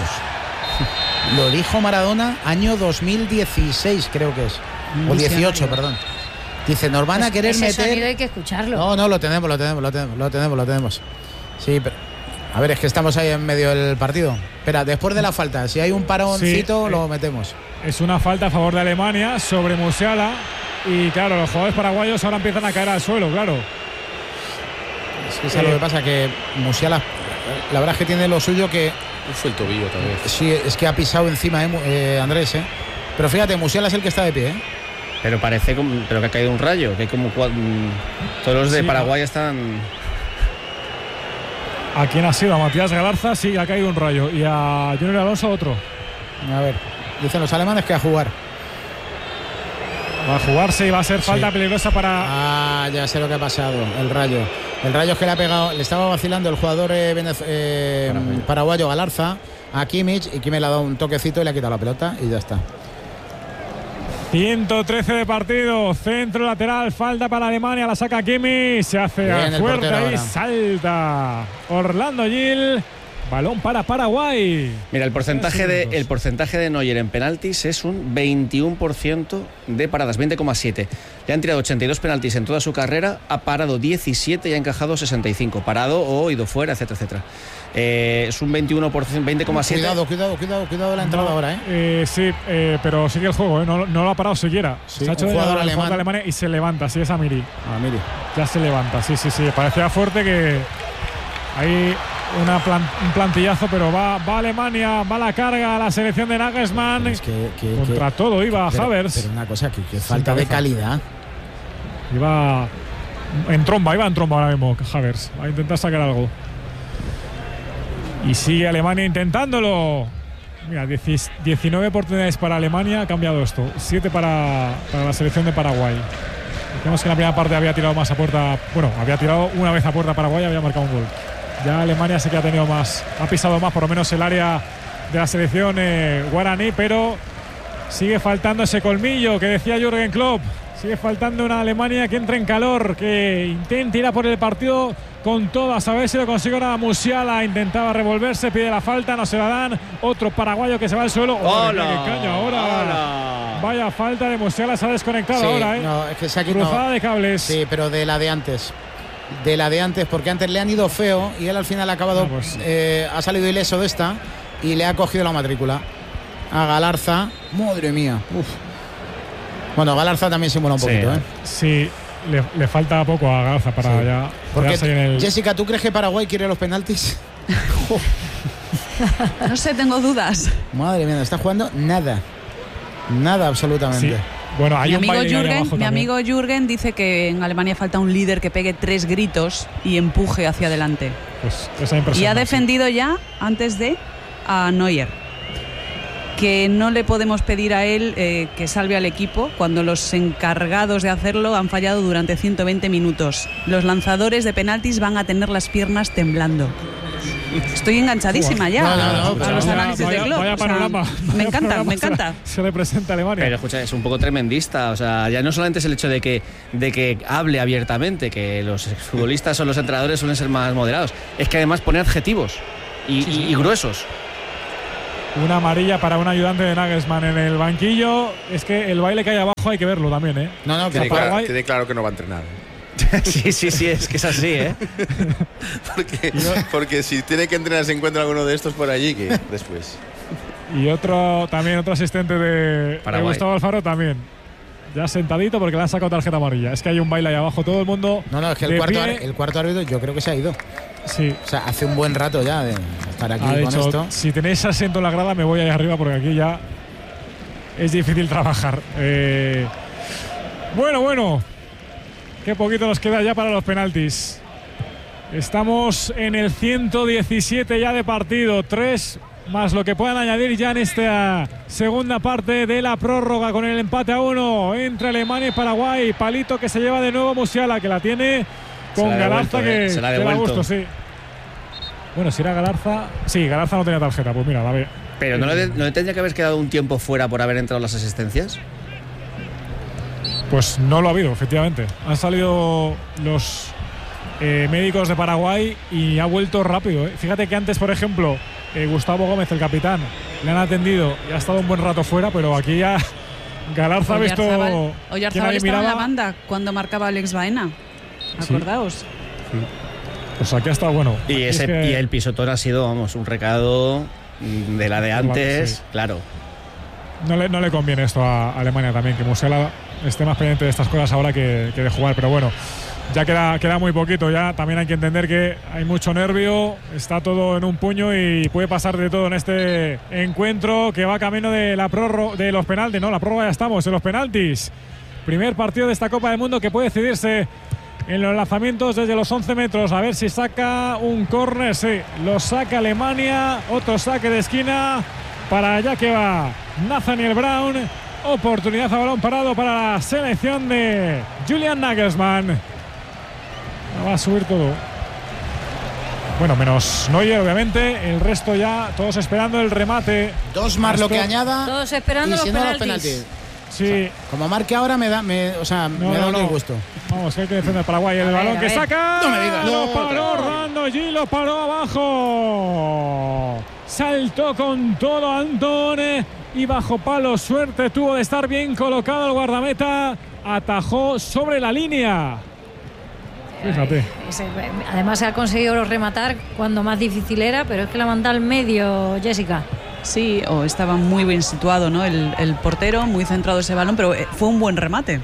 Lo dijo Maradona año 2016, creo que es. O 18, perdón. Dice, nos van a querer ese meter. Sonido hay que escucharlo. No, lo tenemos. Sí, pero. A ver, es que estamos ahí en medio del partido. Espera, después de la falta, si hay un paroncito, lo metemos. Es una falta a favor de Alemania sobre Musiala. Y claro, los jugadores paraguayos ahora empiezan a caer al suelo, claro. Es que es lo que pasa, que Musiala, la verdad es que tiene lo suyo que. Fue el tobillo tal vez. Sí, es que ha pisado encima, Andrés, Pero fíjate, Musiala es el que está de pie, Pero parece pero que ha caído un rayo, que hay como todos los de Paraguay están. ¿A quién ha sido? A Matías Galarza, sí, ha caído un rayo. Y a Junior Alonso otro. A ver, dicen los alemanes que a jugar. Va a jugarse y va a ser falta peligrosa para. Ya sé lo que ha pasado. El rayo es que le ha pegado. Le estaba vacilando el jugador paraguayo Galarza a Kimmich, y Kimmich le ha dado un toquecito y le ha quitado la pelota y ya está. 113 de partido, centro lateral, falta para Alemania, la saca Kimmich, se hace fuerte ahí, salta Orlando Gil, balón para Paraguay. Mira, el porcentaje de Neuer en penaltis es un 21% de paradas, 20,7. Le han tirado 82 penaltis en toda su carrera, ha parado 17 y ha encajado 65, parado o ido fuera, etcétera, etcétera. Es un 21%, 20,7. Cuidado la entrada ahora, sí, pero sigue el juego, no lo ha parado siquiera. Sí, se ha hecho un jugador alemán. Alemania y se levanta, sí, es Amiri. Amiri. Ya se levanta, sí. Parecía fuerte que hay un plantillazo, pero va Alemania, va la carga a la selección de Nagelsmann. Contra todo iba Havertz. Pero una cosa, que falta de calidad. Iba en tromba ahora mismo Havertz. Va a intentar sacar algo. Y sigue Alemania intentándolo. Mira, 19 oportunidades para Alemania, ha cambiado esto. 7 para la selección de Paraguay. Vemos que en la primera parte había tirado más a puerta. Bueno, había tirado una vez a puerta Paraguay y había marcado un gol. Ya Alemania sí que ha tenido más, ha pisado más, por lo menos el área de la selección guaraní, pero sigue faltando ese colmillo que decía Jürgen Klopp. Sigue faltando una Alemania que entre en calor, que intenta ir a por el partido con todo, a saber si lo consigue ahora. Musiala intentaba revolverse, pide la falta, no se la dan. Otro paraguayo que se va al suelo. ¡Hola! ¡Qué caña ahora! ¡Hola! Vaya falta de Musiala, se ha desconectado ahora, No, es que se ha cruzada de cables. Sí, pero de la de antes. Porque antes le han ido feo y él al final ha acabado, ha salido ileso de esta y le ha cogido la matrícula a Galarza. Madre mía. Uf. Bueno, Galarza también simula un poquito, Sí, le falta poco a Galarza para ya. Porque, Jessica, ¿tú crees que Paraguay quiere los penaltis? No sé, tengo dudas. Madre mía, no está jugando nada absolutamente. Sí. Bueno, hay mi amigo Jürgen dice que en Alemania falta un líder que pegue 3 gritos y empuje hacia adelante. Pues esa impresión. Y ha defendido ya antes de a Neuer. que no le podemos pedir a él que salve al equipo cuando los encargados de hacerlo han fallado durante 120 minutos. Los lanzadores de penaltis van a tener las piernas temblando. Estoy enganchadísima ya a los análisis de Klopp. Vaya panorama. Me encanta. Se le presenta a Alemania. Pero escucha, es un poco tremendista. O sea, ya no solamente es el hecho de que hable abiertamente, que los futbolistas o los entrenadores suelen ser más moderados, es que además pone adjetivos y gruesos. Una amarilla para un ayudante de Nagelsmann en el banquillo. Es que el baile que hay abajo hay que verlo también, ¿eh? No, quede claro que no va a entrenar. Sí, es que es así, ¿eh? porque si tiene que entrenar se encuentra alguno de estos por allí que después. Y otro asistente de Gustavo Alfaro también. Ya sentadito porque le han sacado tarjeta amarilla. Es que hay un baile ahí abajo, todo el mundo. No, es que el cuarto árbitro yo creo que se ha ido. Sí. O sea, hace un buen rato ya de estar aquí con dicho, esto. Si tenéis asiento en la grada me voy ahí arriba porque aquí ya es difícil trabajar. Bueno. Qué poquito nos queda ya para los penaltis. Estamos en el 117 ya de partido. 3 más lo que puedan añadir ya en esta segunda parte de la prórroga con el empate a 1 entre Alemania y Paraguay. Palito que se lleva de nuevo Musiala, que la tiene con Galarza, que se la ha da devuelto. gusto, sí. Bueno, si era Galarza. Sí, Galarza no tenía tarjeta, pues mira, la ve. Pero ¿no le tendría que haber quedado un tiempo fuera por haber entrado las asistencias? Pues no lo ha habido, efectivamente. Han salido los médicos de Paraguay y ha vuelto rápido. Fíjate que antes, por ejemplo, Gustavo Gómez, el capitán, le han atendido y ha estado un buen rato fuera, pero aquí ya Galarza ha visto. Oyarzábal estaba en la banda cuando marcaba Alex Baena. Acordaos. Sí. Pues aquí ha estado bueno. Y el pisotón ha sido, un recado de la de antes, sí. Claro. No le conviene esto a Alemania también, que Musiala esté más pendiente de estas cosas ahora que de jugar, pero bueno, ya queda muy poquito. Ya también hay que entender que hay mucho nervio, está todo en un puño y puede pasar de todo en este encuentro que va camino de la prórroga, de los penaltis. No, la prórroga ya estamos en los penaltis. Primer partido de esta Copa del Mundo que puede decidirse en los lanzamientos desde los 11 metros. A ver si saca un córner. Sí, lo saca Alemania. Otro saque de esquina para allá que va Nathaniel Brown. Oportunidad a balón parado para la selección de Julian Nagelsmann. Va a subir todo. Bueno, menos Neuer, obviamente. El resto ya, todos esperando el remate. 2 más lo que añada. Todos esperando los penaltis. Sí. O sea, como marque ahora me da un gusto. Vamos, que hay que defender Paraguay. El balón que saca. No me digas. Lo paró Orlando G, lo paró abajo. Saltó con todo Antón y bajo palo. Suerte tuvo de estar bien colocado el guardameta. Atajó sobre la línea. Fíjate. Además ha conseguido rematar cuando más difícil era, pero es que la manda al medio, Jessica. Sí, estaba muy bien situado, ¿no? El portero, muy centrado ese balón, pero fue un buen remate.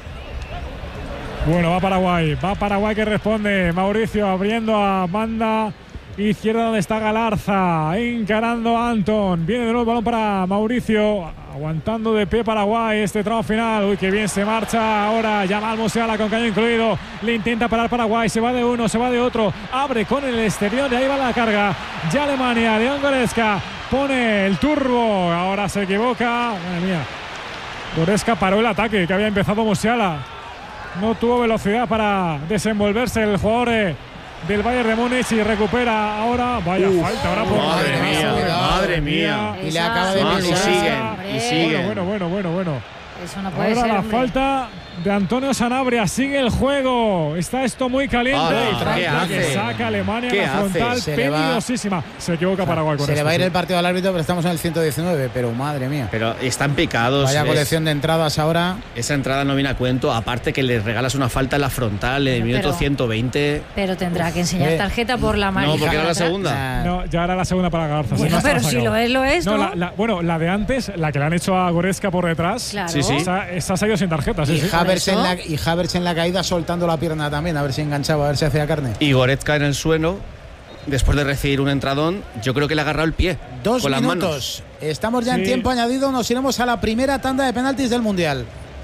Bueno, va Paraguay que responde. Mauricio abriendo a banda izquierda donde está Galarza, encarando a Anton. Viene de nuevo el balón para Mauricio, aguantando de pie Paraguay este tramo final. Uy, qué bien se marcha ahora Yamal Musiala con cañón incluido. Le intenta parar Paraguay, se va de uno, se va de otro. Abre con el exterior y ahí va la carga. Ya Alemania, León Goretzka pone el turbo. Ahora se equivoca. Madre mía. Goretzka paró el ataque que había empezado Musiala. No tuvo velocidad para desenvolverse el jugador del Bayern de Múnich y recupera ahora. Vaya falta ahora por madre mía. Y le acaba de y siguen. Bueno. Eso no puede ahora ser, la hombre. Falta de Antonio Sanabria. Sigue el juego. Está esto muy caliente. ¿Qué hace? Que saca Alemania en la frontal. Peligrosísima. Se equivoca Paraguay con Se esto, le va a ir el partido al árbitro, pero estamos en el 119. Pero madre mía. Pero están picados. Vaya colección de entradas ahora. Esa entrada no viene a cuento. Aparte que le regalas una falta en la frontal en el minuto 120. Pero tendrá que enseñar tarjeta por la amarilla. No, porque era la segunda. No, ya era la segunda para Galarza. Bueno, pero si lo es, ¿no? Bueno, la de antes, la que le han hecho a Goretzka por detrás. Claro. Sí. Esa se ha ido sin tarjeta. Y Havertz en la caída soltando la pierna también, a ver si enganchaba, a ver si hacía carne. Y Goretzka en el suelo, después de recibir un entradón, yo creo que le ha agarrado el pie. 2 con minutos. Las manos. Estamos ya en tiempo añadido, nos iremos a la primera tanda de penaltis del Mundial.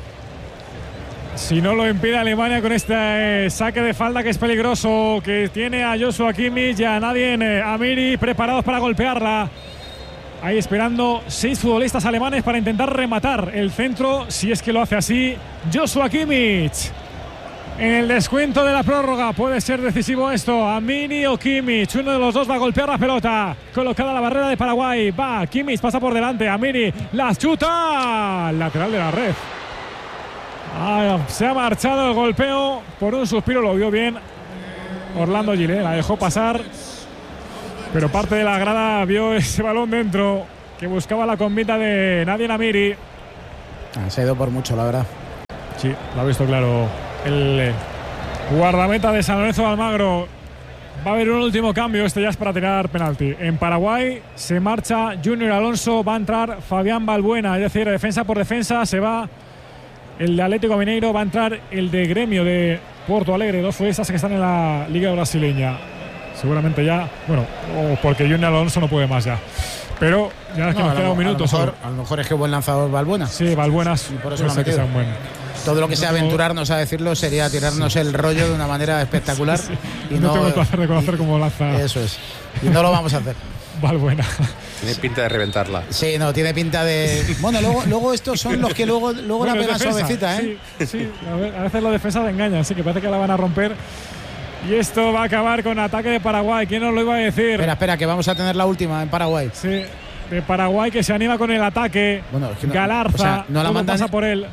Si no lo impide Alemania con este saque de falda que es peligroso, que tiene a Joshua Kimmich y a Nadine Amiri preparados para golpearla. Ahí esperando 6 futbolistas alemanes para intentar rematar el centro, si es que lo hace así Joshua Kimmich. En el descuento de la prórroga puede ser decisivo esto. Amini o Kimmich, uno de los dos va a golpear la pelota. Colocada la barrera de Paraguay. Va, Kimmich pasa por delante. Amini la chuta. Lateral de la red. Se ha marchado el golpeo por un suspiro, lo vio bien Orlando Gil, la dejó pasar. Pero parte de la grada vio ese balón dentro que buscaba la convita de Nadine Amiri. Se ha ido por mucho, la verdad. Sí, lo ha visto claro el guardameta de San Lorenzo de Almagro. Va a haber un último cambio, este ya es para tirar penalti. En Paraguay se marcha Junior Alonso, va a entrar Fabián Balbuena, es decir, defensa por defensa, se va el de Atlético Mineiro, va a entrar el de Gremio de Porto Alegre, dos futbolistas que están en la liga brasileña. Seguramente ya, bueno, porque Junior Alonso no puede más ya. Pero ya es que nos queda un minuto. A lo mejor es que buen lanzador Balbuena. Sí, Balbuenas. Y por eso lo ha metido. Todo lo que sea aventurarnos a decirlo sería tirarnos el rollo de una manera espectacular. Sí. Y no tengo el placer de conocer cómo lanza. Eso es. Y no lo vamos a hacer. Balbuena. Tiene pinta de reventarla. Sí, no, tiene pinta de. Bueno, luego estos son los que luego la pegan suavecita, ¿eh? Sí, a veces los defensas engañan, sí, que parece que la van a romper. Y esto va a acabar con ataque de Paraguay. ¿Quién nos lo iba a decir? Espera, que vamos a tener la última en Paraguay. Sí, de Paraguay que se anima con el ataque. Bueno, es que Galarza, o sea, no la mandan, pasa por él.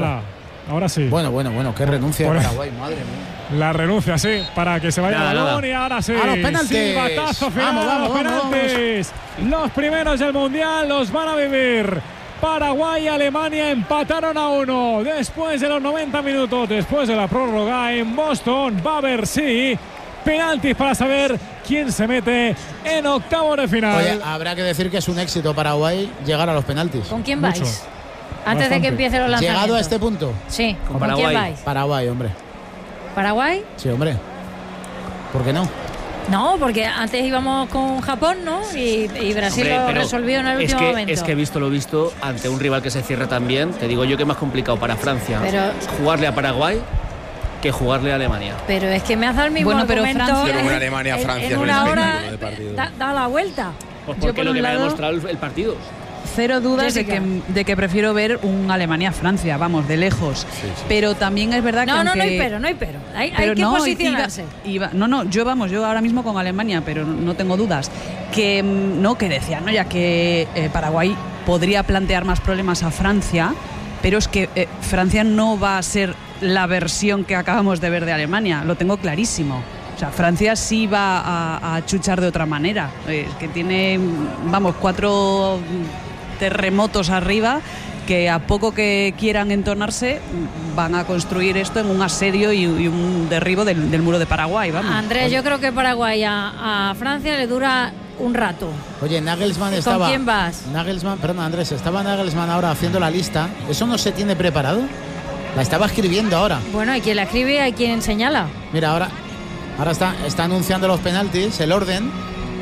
Ahora sí. Bueno, qué renuncia de Paraguay, madre mía. La renuncia, sí, para que se vaya el balón y ahora sí. A los penaltis. Silbatazo final, vamos, penaltis. Los primeros del Mundial los van a vivir. Paraguay y Alemania empataron a 1 después de los 90 minutos, después de la prórroga en Boston. Va a haber, sí, penaltis para saber quién se mete en octavos de final. Oye, habrá que decir que es un éxito Paraguay llegar a los penaltis. ¿Con quién vais? Antes de que empiece los lanzamientos. ¿Llegado a este punto? Sí, ¿con Paraguay. quién vais? Paraguay, hombre. ¿Paraguay? Sí, hombre. ¿Por qué no? No, porque antes íbamos con Japón, ¿no? Y Brasil lo resolvió en el último momento. Es que visto lo visto, ante un rival que se cierra también, te digo yo que es más complicado para Francia jugarle a Paraguay que jugarle a Alemania. Pero es que me hace el mismo argumento. Pero Francia, Alemania-Francia en una hora da la vuelta. Pues porque lo que me ha demostrado el partido. Cero dudas de que prefiero ver un Alemania-Francia, vamos, de lejos. Sí. Pero también es verdad que no hay pero. Hay que posicionarse. Yo ahora mismo con Alemania, pero no tengo dudas. Que decían, ¿no? Ya que Paraguay podría plantear más problemas a Francia, pero es que Francia no va a ser la versión que acabamos de ver de Alemania, lo tengo clarísimo. O sea, Francia sí va a chuchar de otra manera. Que tiene, 4 terremotos arriba que a poco que quieran entonarse van a construir esto en un asedio y un derribo del muro de Paraguay. Vamos. Andrés, yo creo que Paraguay a Francia le dura un rato. Oye, Nagelsmann estaba... ¿Con quién vas? Andrés, estaba Nagelsmann ahora haciendo la lista. ¿Eso no se tiene preparado? La estaba escribiendo ahora. Bueno, hay quien la escribe y hay quien señala. Mira, ahora está anunciando los penaltis, el orden.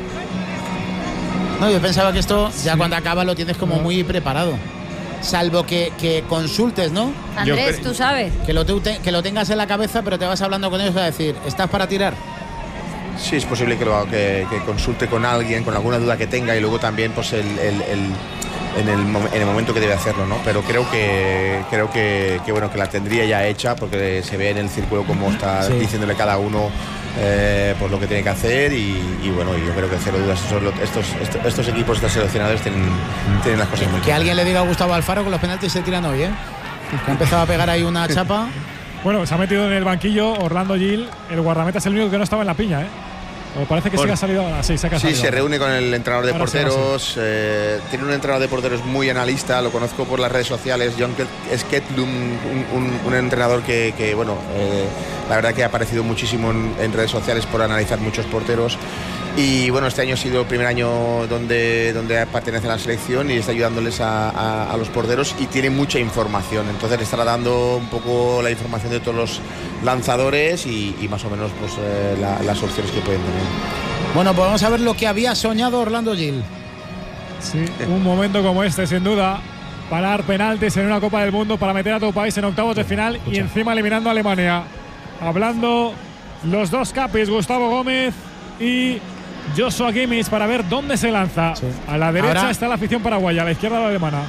No, yo pensaba que esto ya cuando acaba lo tienes como muy preparado. Salvo que consultes, ¿no? Andrés, tú sabes. Que lo tengas en la cabeza, pero te vas hablando con ellos a decir, ¿estás para tirar? Sí, es posible que consulte con alguien, con alguna duda que tenga y luego también pues en el momento que debe hacerlo, ¿no? Pero creo que bueno, que la tendría ya hecha porque se ve en el círculo cómo está diciéndole cada uno pues lo que tiene que hacer y bueno, yo creo que cero dudas estos equipos, estos seleccionadores tienen las cosas muy claras. Que alguien le diga a Gustavo Alfaro que los penaltis se tiran hoy, que ha empezado a pegar ahí una chapa. Bueno, se ha metido en el banquillo Orlando Gil, el guardameta es el único que no estaba en la piña, O parece que sí que ha salido ahora. Sí, se reúne con el entrenador de porteros. Tiene un entrenador de porteros muy analista, lo conozco por las redes sociales, John Sketlum, un entrenador que bueno, la verdad que ha aparecido muchísimo en redes sociales por analizar muchos porteros. Y bueno, este año ha sido el primer año donde pertenece a la selección y está ayudándoles a los porteros y tiene mucha información. Entonces le estará dando un poco la información de todos los lanzadores y más o menos pues las opciones que pueden tener. Bueno, pues vamos a ver lo que había soñado Orlando Gil. Sí, un momento como este, sin duda. Parar penaltis en una Copa del Mundo para meter a tu país en octavos de final y encima eliminando a Alemania. Hablando los dos capis, Gustavo Gómez y Joshua Kimmich para ver dónde se lanza. Sí. A la derecha ahora está la afición paraguaya, a la izquierda la alemana.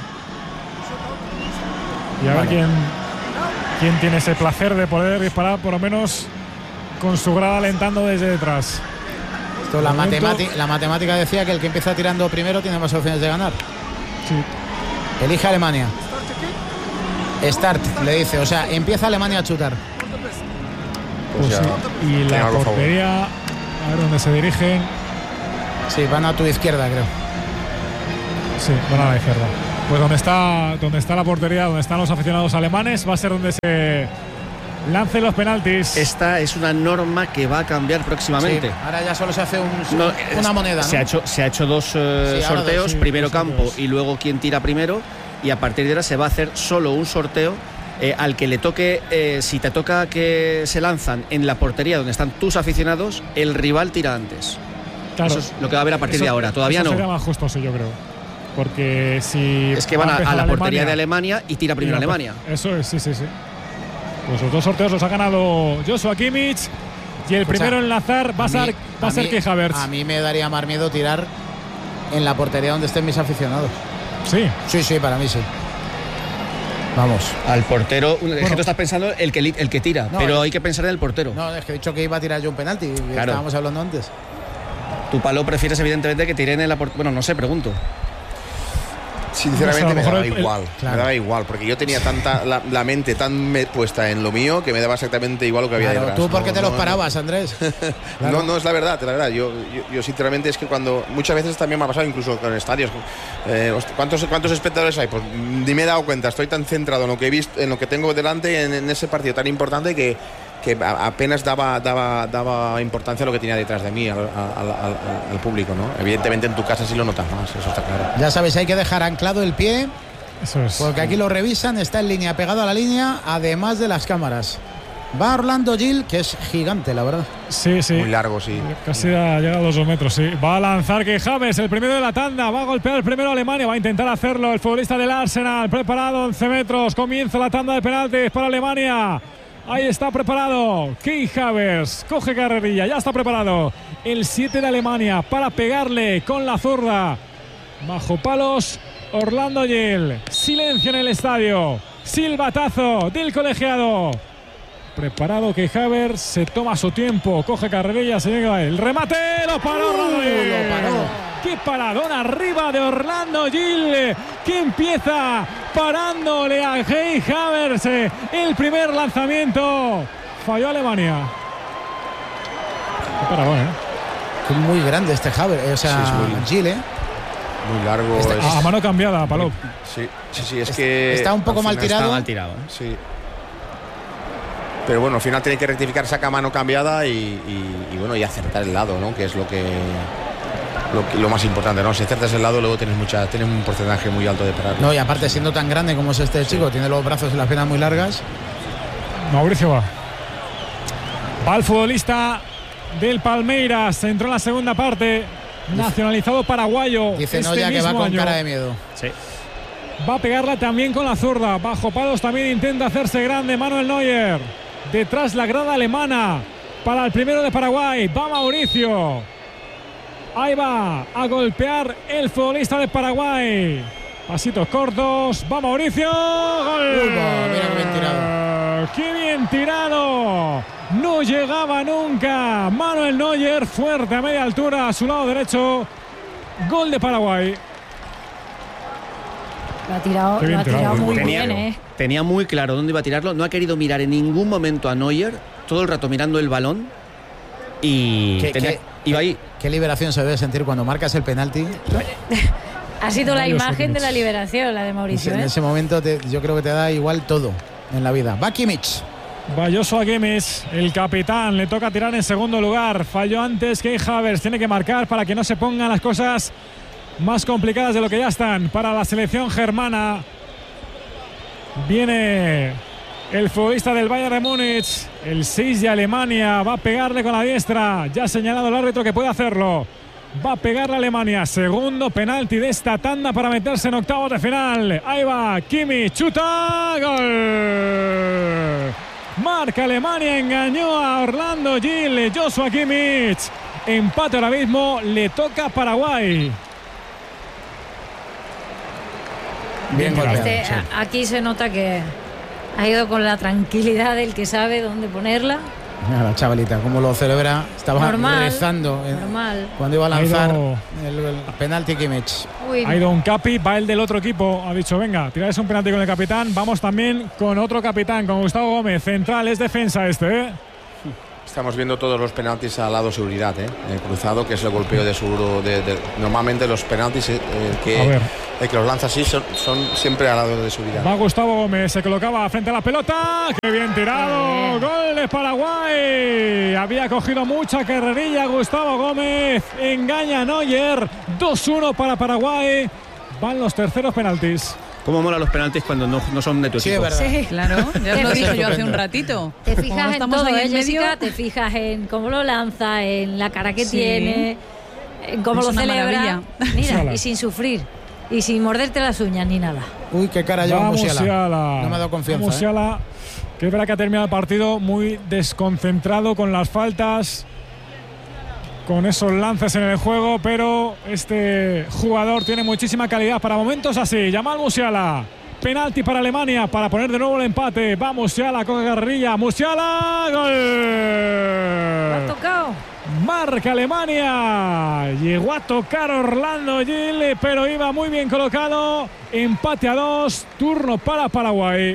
Y a ver quién tiene ese placer de poder disparar, por lo menos con su grada alentando desde detrás. Esto, la matemática decía que el que empieza tirando primero tiene más opciones de ganar. Sí. Elige Alemania. Start, le dice. O sea, empieza Alemania a chutar. Pues sí. Y la portería, a ver dónde se dirigen. Sí, van a tu izquierda, creo. Sí, van a la izquierda. Pues donde está la portería, donde están los aficionados alemanes, va a ser donde se lancen los penaltis. Esta es una norma que va a cambiar próximamente. Sí, ahora ya solo se hace una moneda, ¿no? Se ha hecho dos sorteos, primero campo y luego quién tira primero, y a partir de ahora se va a hacer solo un sorteo al que le toque. Si te toca que se lanzan en la portería donde están tus aficionados, el rival tira antes. Claro, eso es lo que va a haber a partir de ahora. Todavía no. Sería más justo, sí, yo creo. Porque si es que van a la portería de Alemania y tira primero Alemania. Eso es, sí. Pues los dos sorteos los ha ganado Joshua Kimmich y el primero en lanzar va a ser Kai Havertz. A mí me daría más miedo tirar en la portería donde estén mis aficionados. Sí, para mí sí. Vamos. Al portero, es que tú estás pensando el que tira, pero hay que pensar en el portero. No, es que he dicho que iba a tirar yo un penalti, claro. Estábamos hablando antes. Tu palo prefieres evidentemente que tiren en la portería. Bueno, no sé, pregunto. Sinceramente me daba igual, claro. Me daba igual, porque yo tenía tanta la mente tan puesta en lo mío que me daba exactamente igual lo que había detrás. ¿Tú por qué te los parabas, Andrés? Claro. No, es la verdad. Yo sinceramente es que cuando muchas veces también me ha pasado, incluso con estadios, ¿cuántos espectadores hay? Pues ni me he dado cuenta, estoy tan centrado en lo que he visto, en lo que tengo delante en ese partido tan importante que apenas daba importancia a lo que tenía detrás de mí, al público, ¿no? Evidentemente en tu casa sí lo notas más, eso está claro. Ya sabéis, hay que dejar anclado el pie, eso es, porque aquí lo revisan, está en línea, pegado a la línea, además de las cámaras. Va Orlando Gil, que es gigante, la verdad. Sí. Muy largo, sí. Casi ha llegado a los 2 metros, sí. Va a lanzar Kai Havertz, el primero de la tanda. Va a golpear el primero Alemania. Va a intentar hacerlo el futbolista del Arsenal. Preparado, 11 metros. Comienza la tanda de penaltis para Alemania. Ahí está preparado Kai Havertz, coge carrerilla, ya está preparado el 7 de Alemania para pegarle con la zurda. Bajo palos, Orlando Gil. Silencio en el estadio. Silbatazo del colegiado. Preparado Kai Havertz, se toma su tiempo, coge carrerilla, se llega el remate, lo paró Orlando Gil. Lo paró. ¡Qué paradón arriba de Orlando Gil! Que empieza parándole a Kai Havertz. El primer lanzamiento. Falló Alemania. Qué paradón, Es muy grande este Havertz. O sea, sí, Gil, muy largo. A mano cambiada, Palop. Sí, es que está un poco mal tirado. Está mal tirado, Sí. Pero bueno, al final tiene que rectificar, saca mano cambiada y acertar el lado, ¿no? Que es lo más importante, ¿no? Si acertas el lado, luego tienes un porcentaje muy alto de parar. No, y aparte, siendo tan grande como es este chico, tiene los brazos y las piernas muy largas. Mauricio va el futbolista del Palmeiras, entró en la segunda parte, nacionalizado paraguayo. Dice Noya que va con cara de miedo. Sí. Va a pegarla también con la zurda. Bajo palos también intenta hacerse grande Manuel Neuer. Detrás la grada alemana para el primero de Paraguay. Va Mauricio. Ahí va a golpear el futbolista de Paraguay. Pasitos cortos. Va Mauricio. ¡Gol! Mira qué bien tirado. ¡Qué bien tirado! No llegaba nunca. Manuel Neuer, fuerte a media altura a su lado derecho. Gol de Paraguay. Lo ha tirado muy bien, Tenía muy claro dónde iba a tirarlo. No ha querido mirar en ningún momento a Neuer. Todo el rato mirando el balón. Y iba ahí. Qué liberación se debe sentir cuando marcas el penalti. Ha sido la imagen de la liberación, la de Mauricio. En ese momento yo creo que te da igual todo en la vida. Va Kimmich. Va Joshua Kimmich, el capitán. Le toca tirar en segundo lugar. Falló antes que Havertz. Tiene que marcar para que no se pongan las cosas más complicadas de lo que ya están para la selección germana. Viene el futbolista del Bayern de Múnich, el 6 de Alemania. Va a pegarle con la diestra. Ya ha señalado el árbitro que puede hacerlo. Va a pegarle a Alemania. Segundo penalti de esta tanda para meterse en octavos de final. Ahí va Kimmich, chuta, gol. Marca Alemania, engañó a Orlando Gil. Joshua Kimmich empate ahora mismo, le toca a Paraguay. Bien golpeado. Sí. Aquí se nota que ha ido con la tranquilidad del que sabe dónde ponerla. Mira la chavalita, cómo lo celebra. Estaba rezando cuando iba a lanzar el penalti Kimmich. Ha ido un capi, va el del otro equipo. Ha dicho, venga, tiráis un penalti con el capitán. Vamos también con otro capitán, con Gustavo Gómez. Central, es defensa este, Estamos viendo todos los penaltis al lado seguridad, el cruzado, que es el golpeo de seguro. Normalmente los penaltis que los lanza así son siempre al lado de seguridad. Va Gustavo Gómez, se colocaba frente a la pelota. ¡Qué bien tirado! ¡Gol de Paraguay! Había cogido mucha carrerilla Gustavo Gómez. Engaña a Neuer. 2-1 para Paraguay. Van los terceros penaltis. ¿Cómo mola los penaltis cuando no son de tu equipo? Sí, claro, ya os lo dije yo hace un ratito. Te fijas en todo, Jessica, te fijas en cómo lo lanza, en la cara que tiene, en cómo lo celebra. Mira, y sin sufrir, y sin morderte las uñas ni nada. Uy, qué cara lleva Musiala. No me ha dado confianza. Musiala, que es verdad que ha terminado el partido muy desconcentrado con las faltas, con esos lances en el juego, pero este jugador tiene muchísima calidad para momentos así. Jamal Musiala, penalti para Alemania para poner de nuevo el empate. Va Musiala, coge carrerilla, Musiala, gol. Lo ha tocado. Marca Alemania. Llegó a tocar Orlando Gil, pero iba muy bien colocado. Empate a 2, turno para Paraguay.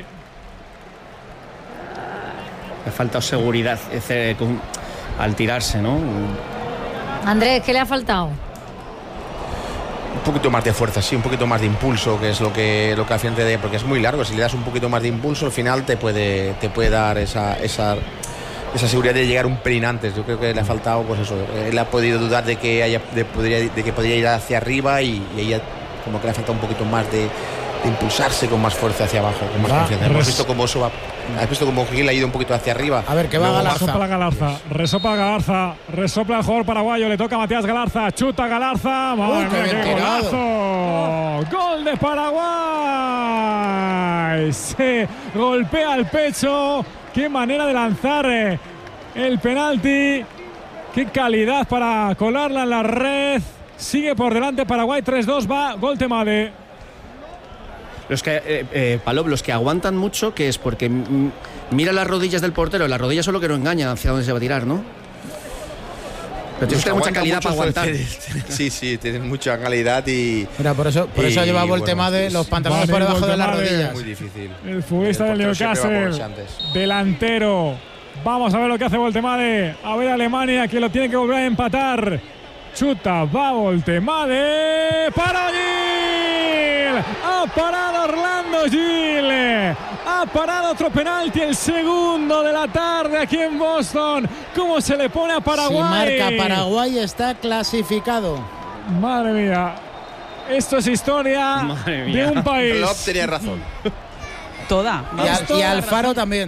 Le falta seguridad al tirarse, ¿no? Andrés, ¿qué le ha faltado? Un poquito más de fuerza, sí, un poquito más de impulso, que es lo que hace de, porque es muy largo. Si le das un poquito más de impulso, al final te puede dar esa seguridad de llegar un pelín antes. Yo creo que le ha faltado, pues eso. Él ha podido dudar de que podría ir hacia arriba y ella como que le ha faltado un poquito más de impulsarse con más fuerza hacia abajo, con más confianza. Hemos visto cómo eso va. Has visto cómo Gil ha ido un poquito hacia arriba. A ver, que va Galarza. Resopla Galarza. Resopla el jugador paraguayo. Le toca a Matías Galarza. Chuta Galarza. Uy, qué golazo. Gol de Paraguay. Se golpea el pecho. Qué manera de lanzar el penalti. Qué calidad para colarla en la red. Sigue por delante Paraguay. 3-2. Va gol Temade. Los que aguantan mucho, que es porque mira las rodillas del portero, las rodillas son lo que no engañan hacia dónde se va a tirar, ¿no? Pero tienes que tener mucha calidad para aguantar. Sí, tienen mucha calidad y... Mira, por eso lleva Voltemade los pantalones por debajo de las rodillas. Muy difícil. El futbolista del Newcastle, delantero. Vamos a ver lo que hace Voltemade. A ver Alemania, que lo tiene que volver a empatar. Chuta, va Voltemade. ¡Para Gil! Ha parado Orlando Gil. Ha parado otro penalti, el segundo de la tarde aquí en Boston. ¿Cómo se le pone a Paraguay? Si marca Paraguay está clasificado. Madre mía. Esto es historia de un país. Klopp tenía razón. Toda. Y Alfaro también.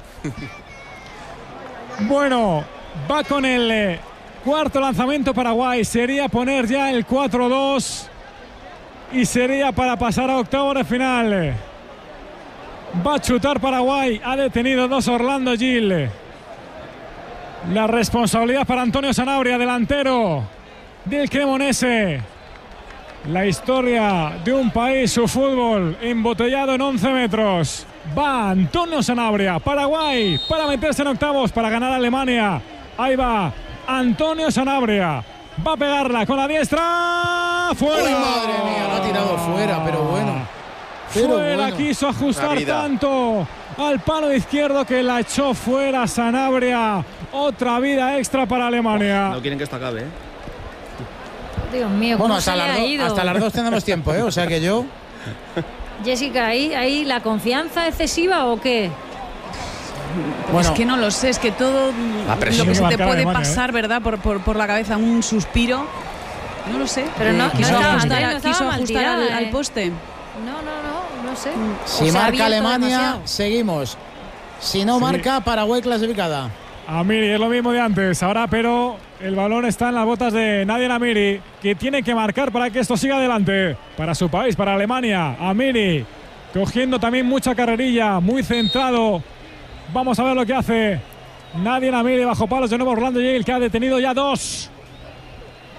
Bueno, va con el cuarto lanzamiento Paraguay. Sería poner ya el 4-2 y sería para pasar a octavos de final. Va a chutar Paraguay. Ha detenido 2 Orlando Gil. La responsabilidad para Antonio Sanabria, delantero del Cremonese. La historia de un país, su fútbol embotellado en 11 metros. Va Antonio Sanabria, Paraguay, para meterse en octavos, para ganar a Alemania. Ahí va Antonio Sanabria. Va a pegarla con la diestra. ¡Fuera! ¡Uy, madre mía! La ha tirado fuera, pero bueno. Fuera, quiso ajustar tanto al palo izquierdo que la echó fuera Sanabria. Otra vida extra para Alemania. No quieren que esto acabe, ¿eh? Dios mío, bueno, hasta las 2 tenemos tiempo, ¿eh? O sea que yo... Jessica, ¿ahí la confianza excesiva o qué? Bueno, es que no lo sé, es que todo lo que se te puede pasar, ¿verdad? Por la cabeza, un suspiro. No lo sé. Pero no quiso estaba ajustar al poste. No sé. Si marca Alemania, demasiado. Seguimos. Si no marca, Paraguay clasificada. Amiri, es lo mismo de antes. Ahora, pero el balón está en las botas de Nadia Amiri, que tiene que marcar para que esto siga adelante. Para su país, para Alemania. Amiri, cogiendo también mucha carrerilla, muy centrado. Vamos a ver lo que hace Nadia Amiri bajo palos de nuevo Orlando Gil, que ha detenido ya 2.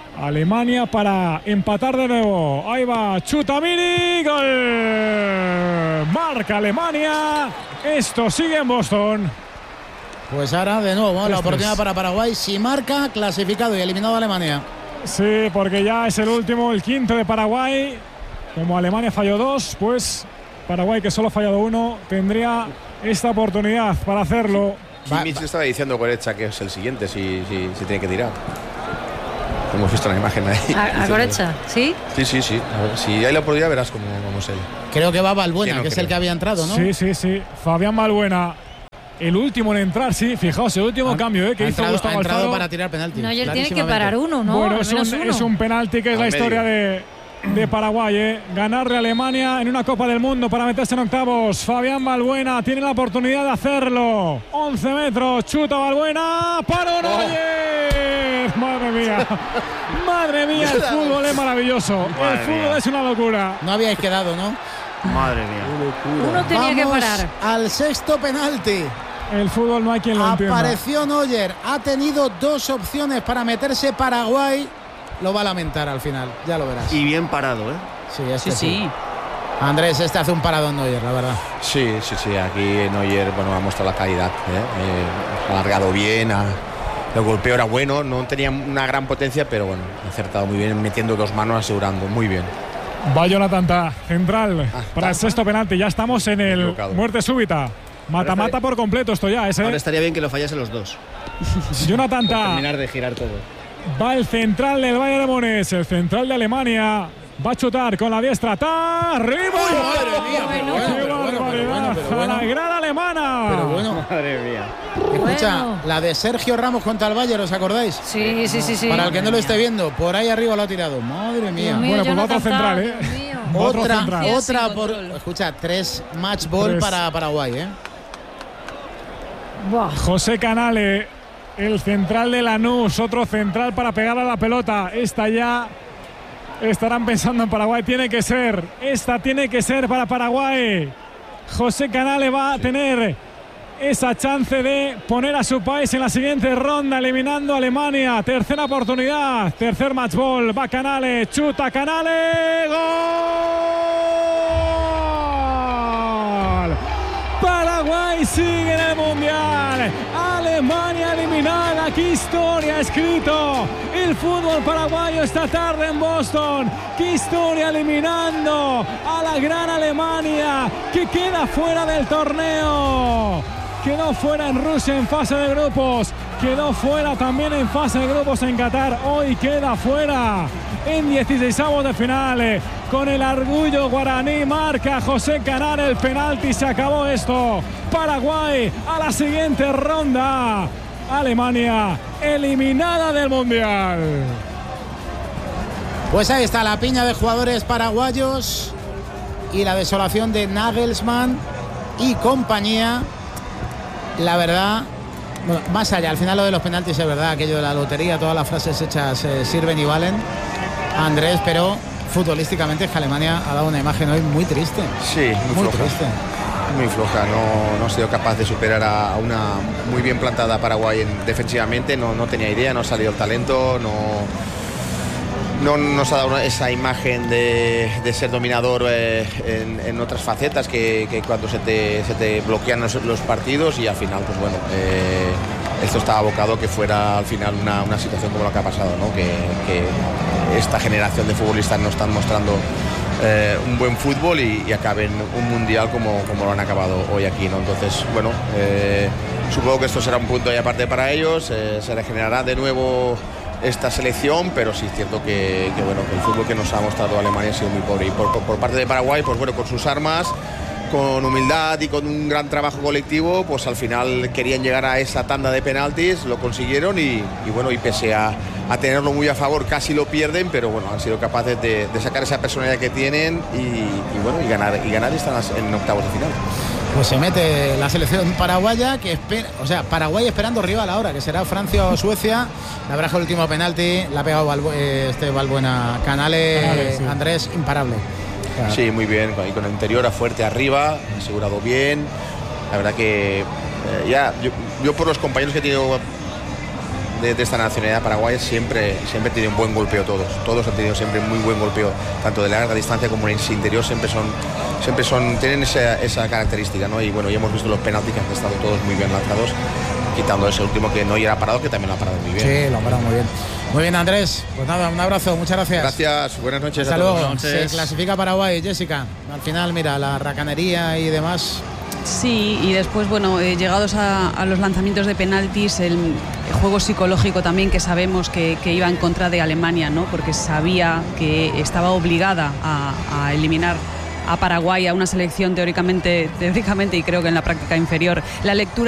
Alemania para empatar de nuevo. Ahí va Chutamini, gol. Marca Alemania. Esto sigue en Boston. Pues ahora de nuevo la oportunidad para Paraguay. Si marca, clasificado y eliminado a Alemania. Sí, porque ya es el último, el quinto de Paraguay. Como Alemania falló 2, pues Paraguay, que solo ha fallado 1, tendría esta oportunidad para hacerlo. Kimmich estaba diciendo Goretzka que es el siguiente si tiene que tirar. Hemos visto la imagen ahí. ¿A Goretzka? ¿Sí? Sí. A ver, si hay la oportunidad verás cómo es él. Creo que va Balbuena, que es el que había entrado, ¿no? Sí. Fabián Balbuena. El último en entrar, sí. Fijaos, el último cambio que hizo Gustavo Alfaro. Ha entrado para tirar penalti. Neuer tiene que parar uno, ¿no? Bueno, es un penalti que es la historia de Paraguay. Ganarle a Alemania en una Copa del Mundo para meterse en octavos. Fabián Balbuena tiene la oportunidad de hacerlo. 11 metros, chuta Balbuena. ¡Para Neuer! Madre mía, el fútbol es maravilloso. El fútbol es una locura. No habíais quedado, ¿no? Madre mía. Uno tenía que parar. Al sexto penalti. El fútbol no hay quien lo entienda. Apareció Neuer. Ha tenido 2 opciones para meterse Paraguay. Lo va a lamentar al final, ya lo verás. Y bien parado, ¿eh? Sí, sí. Andrés, hace un parado en Neuer, la verdad. Sí. Aquí Neuer, ha mostrado la calidad. Ha alargado bien, el golpeo era bueno, no tenía una gran potencia, pero ha acertado muy bien, metiendo 2 manos, asegurando, muy bien. Va Jonathan Tah, central, para el sexto penalti. Ya estamos en el muerte súbita. Mata por completo esto ya. Ahora estaría bien que lo fallase los dos. Jonathan Tah. Terminar de girar todo. Va el central del Bayern de Múnich, el central de Alemania. Va a chutar con la diestra. ¡Tá! ¡Arriba! ¡A la gran alemana! Pero bueno. Madre mía. Escucha, la de Sergio Ramos contra el Bayern, ¿os acordáis? Sí. Para el que no lo esté viendo, por ahí arriba lo ha tirado. Madre mía. Bueno, pues otro central, Otra por... Escucha, 3 match ball para Paraguay, José Canale, el central de Lanús, otro central para pegar a la pelota. Esta ya estarán pensando en Paraguay. Esta tiene que ser para Paraguay. José Canale va a tener esa chance de poner a su país en la siguiente ronda, eliminando a Alemania. Tercera oportunidad, tercer match ball. Va Canale, chuta Canale, gol. Paraguay sigue en el Mundial. Alemania eliminada. ¡Qué historia ha escrito el fútbol paraguayo esta tarde en Boston! ¡Qué historia eliminando a la gran Alemania, que queda fuera del torneo! Quedó fuera en Rusia en fase de grupos. Quedó fuera también en fase de grupos en Qatar. Hoy queda fuera en 16avos de final. Con el orgullo guaraní marca José Canale el penalti. Se acabó esto. Paraguay a la siguiente ronda. Alemania eliminada del Mundial. Pues ahí está la piña de jugadores paraguayos y la desolación de Nagelsmann y compañía. La verdad, bueno, más allá, al final lo de los penaltis es verdad, aquello de la lotería, todas las frases hechas sirven y valen, Andrés, pero futbolísticamente es que Alemania ha dado una imagen hoy muy triste. Sí, muy floja. Triste. Muy floja, no ha sido capaz de superar a una muy bien plantada Paraguay defensivamente, no tenía idea, no ha salido el talento, no nos ha dado esa imagen de ser dominador en otras facetas que cuando se te bloquean los partidos, y al final pues bueno, esto estaba abocado que fuera al final una situación como la que ha pasado, ¿no? Que esta generación de futbolistas no están mostrando un buen fútbol y acaben un mundial como lo han acabado hoy aquí, ¿no? Entonces bueno, supongo que esto será un punto y aparte para ellos, se regenerará de nuevo esta selección, pero sí es cierto que bueno, que el fútbol que nos ha mostrado Alemania ha sido muy pobre, y por parte de Paraguay, pues bueno, con sus armas, con humildad y con un gran trabajo colectivo, pues al final querían llegar a esa tanda de penaltis, lo consiguieron y bueno, y pese a tenerlo muy a favor, casi lo pierden, pero bueno, han sido capaces de sacar esa personalidad que tienen y bueno, y ganar y están en octavos de final. Pues se mete la selección paraguaya, que espera, o sea, Paraguay esperando rival ahora, que será Francia o Suecia. La verdad, el último penalti la ha pegado Balbuena. Canale, sí. Andrés, imparable. Claro. Sí, muy bien, y con el interior a fuerte arriba, asegurado bien. La verdad que yo por los compañeros que he tenido de esta nacionalidad paraguaya siempre tienen buen golpeo todos han tenido siempre muy buen golpeo, tanto de larga distancia como en el interior, siempre tienen esa característica, ¿no? Y bueno, ya hemos visto los penaltis que han estado todos muy bien lanzados, quitando ese último que no era parado, que también lo ha parado muy bien. Sí, lo ha parado muy bien. Muy bien, Andrés. Pues nada, un abrazo, muchas gracias. Gracias, buenas noches. Hasta luego. Se clasifica Paraguay, Jessica. Al final, mira, la racanería y demás. Sí, y después, bueno, llegados a los lanzamientos de penaltis, el juego psicológico también, que sabemos que iba en contra de Alemania, ¿no? Porque sabía que estaba obligada a eliminar a Paraguay, a una selección teóricamente y creo que en la práctica inferior. La lectura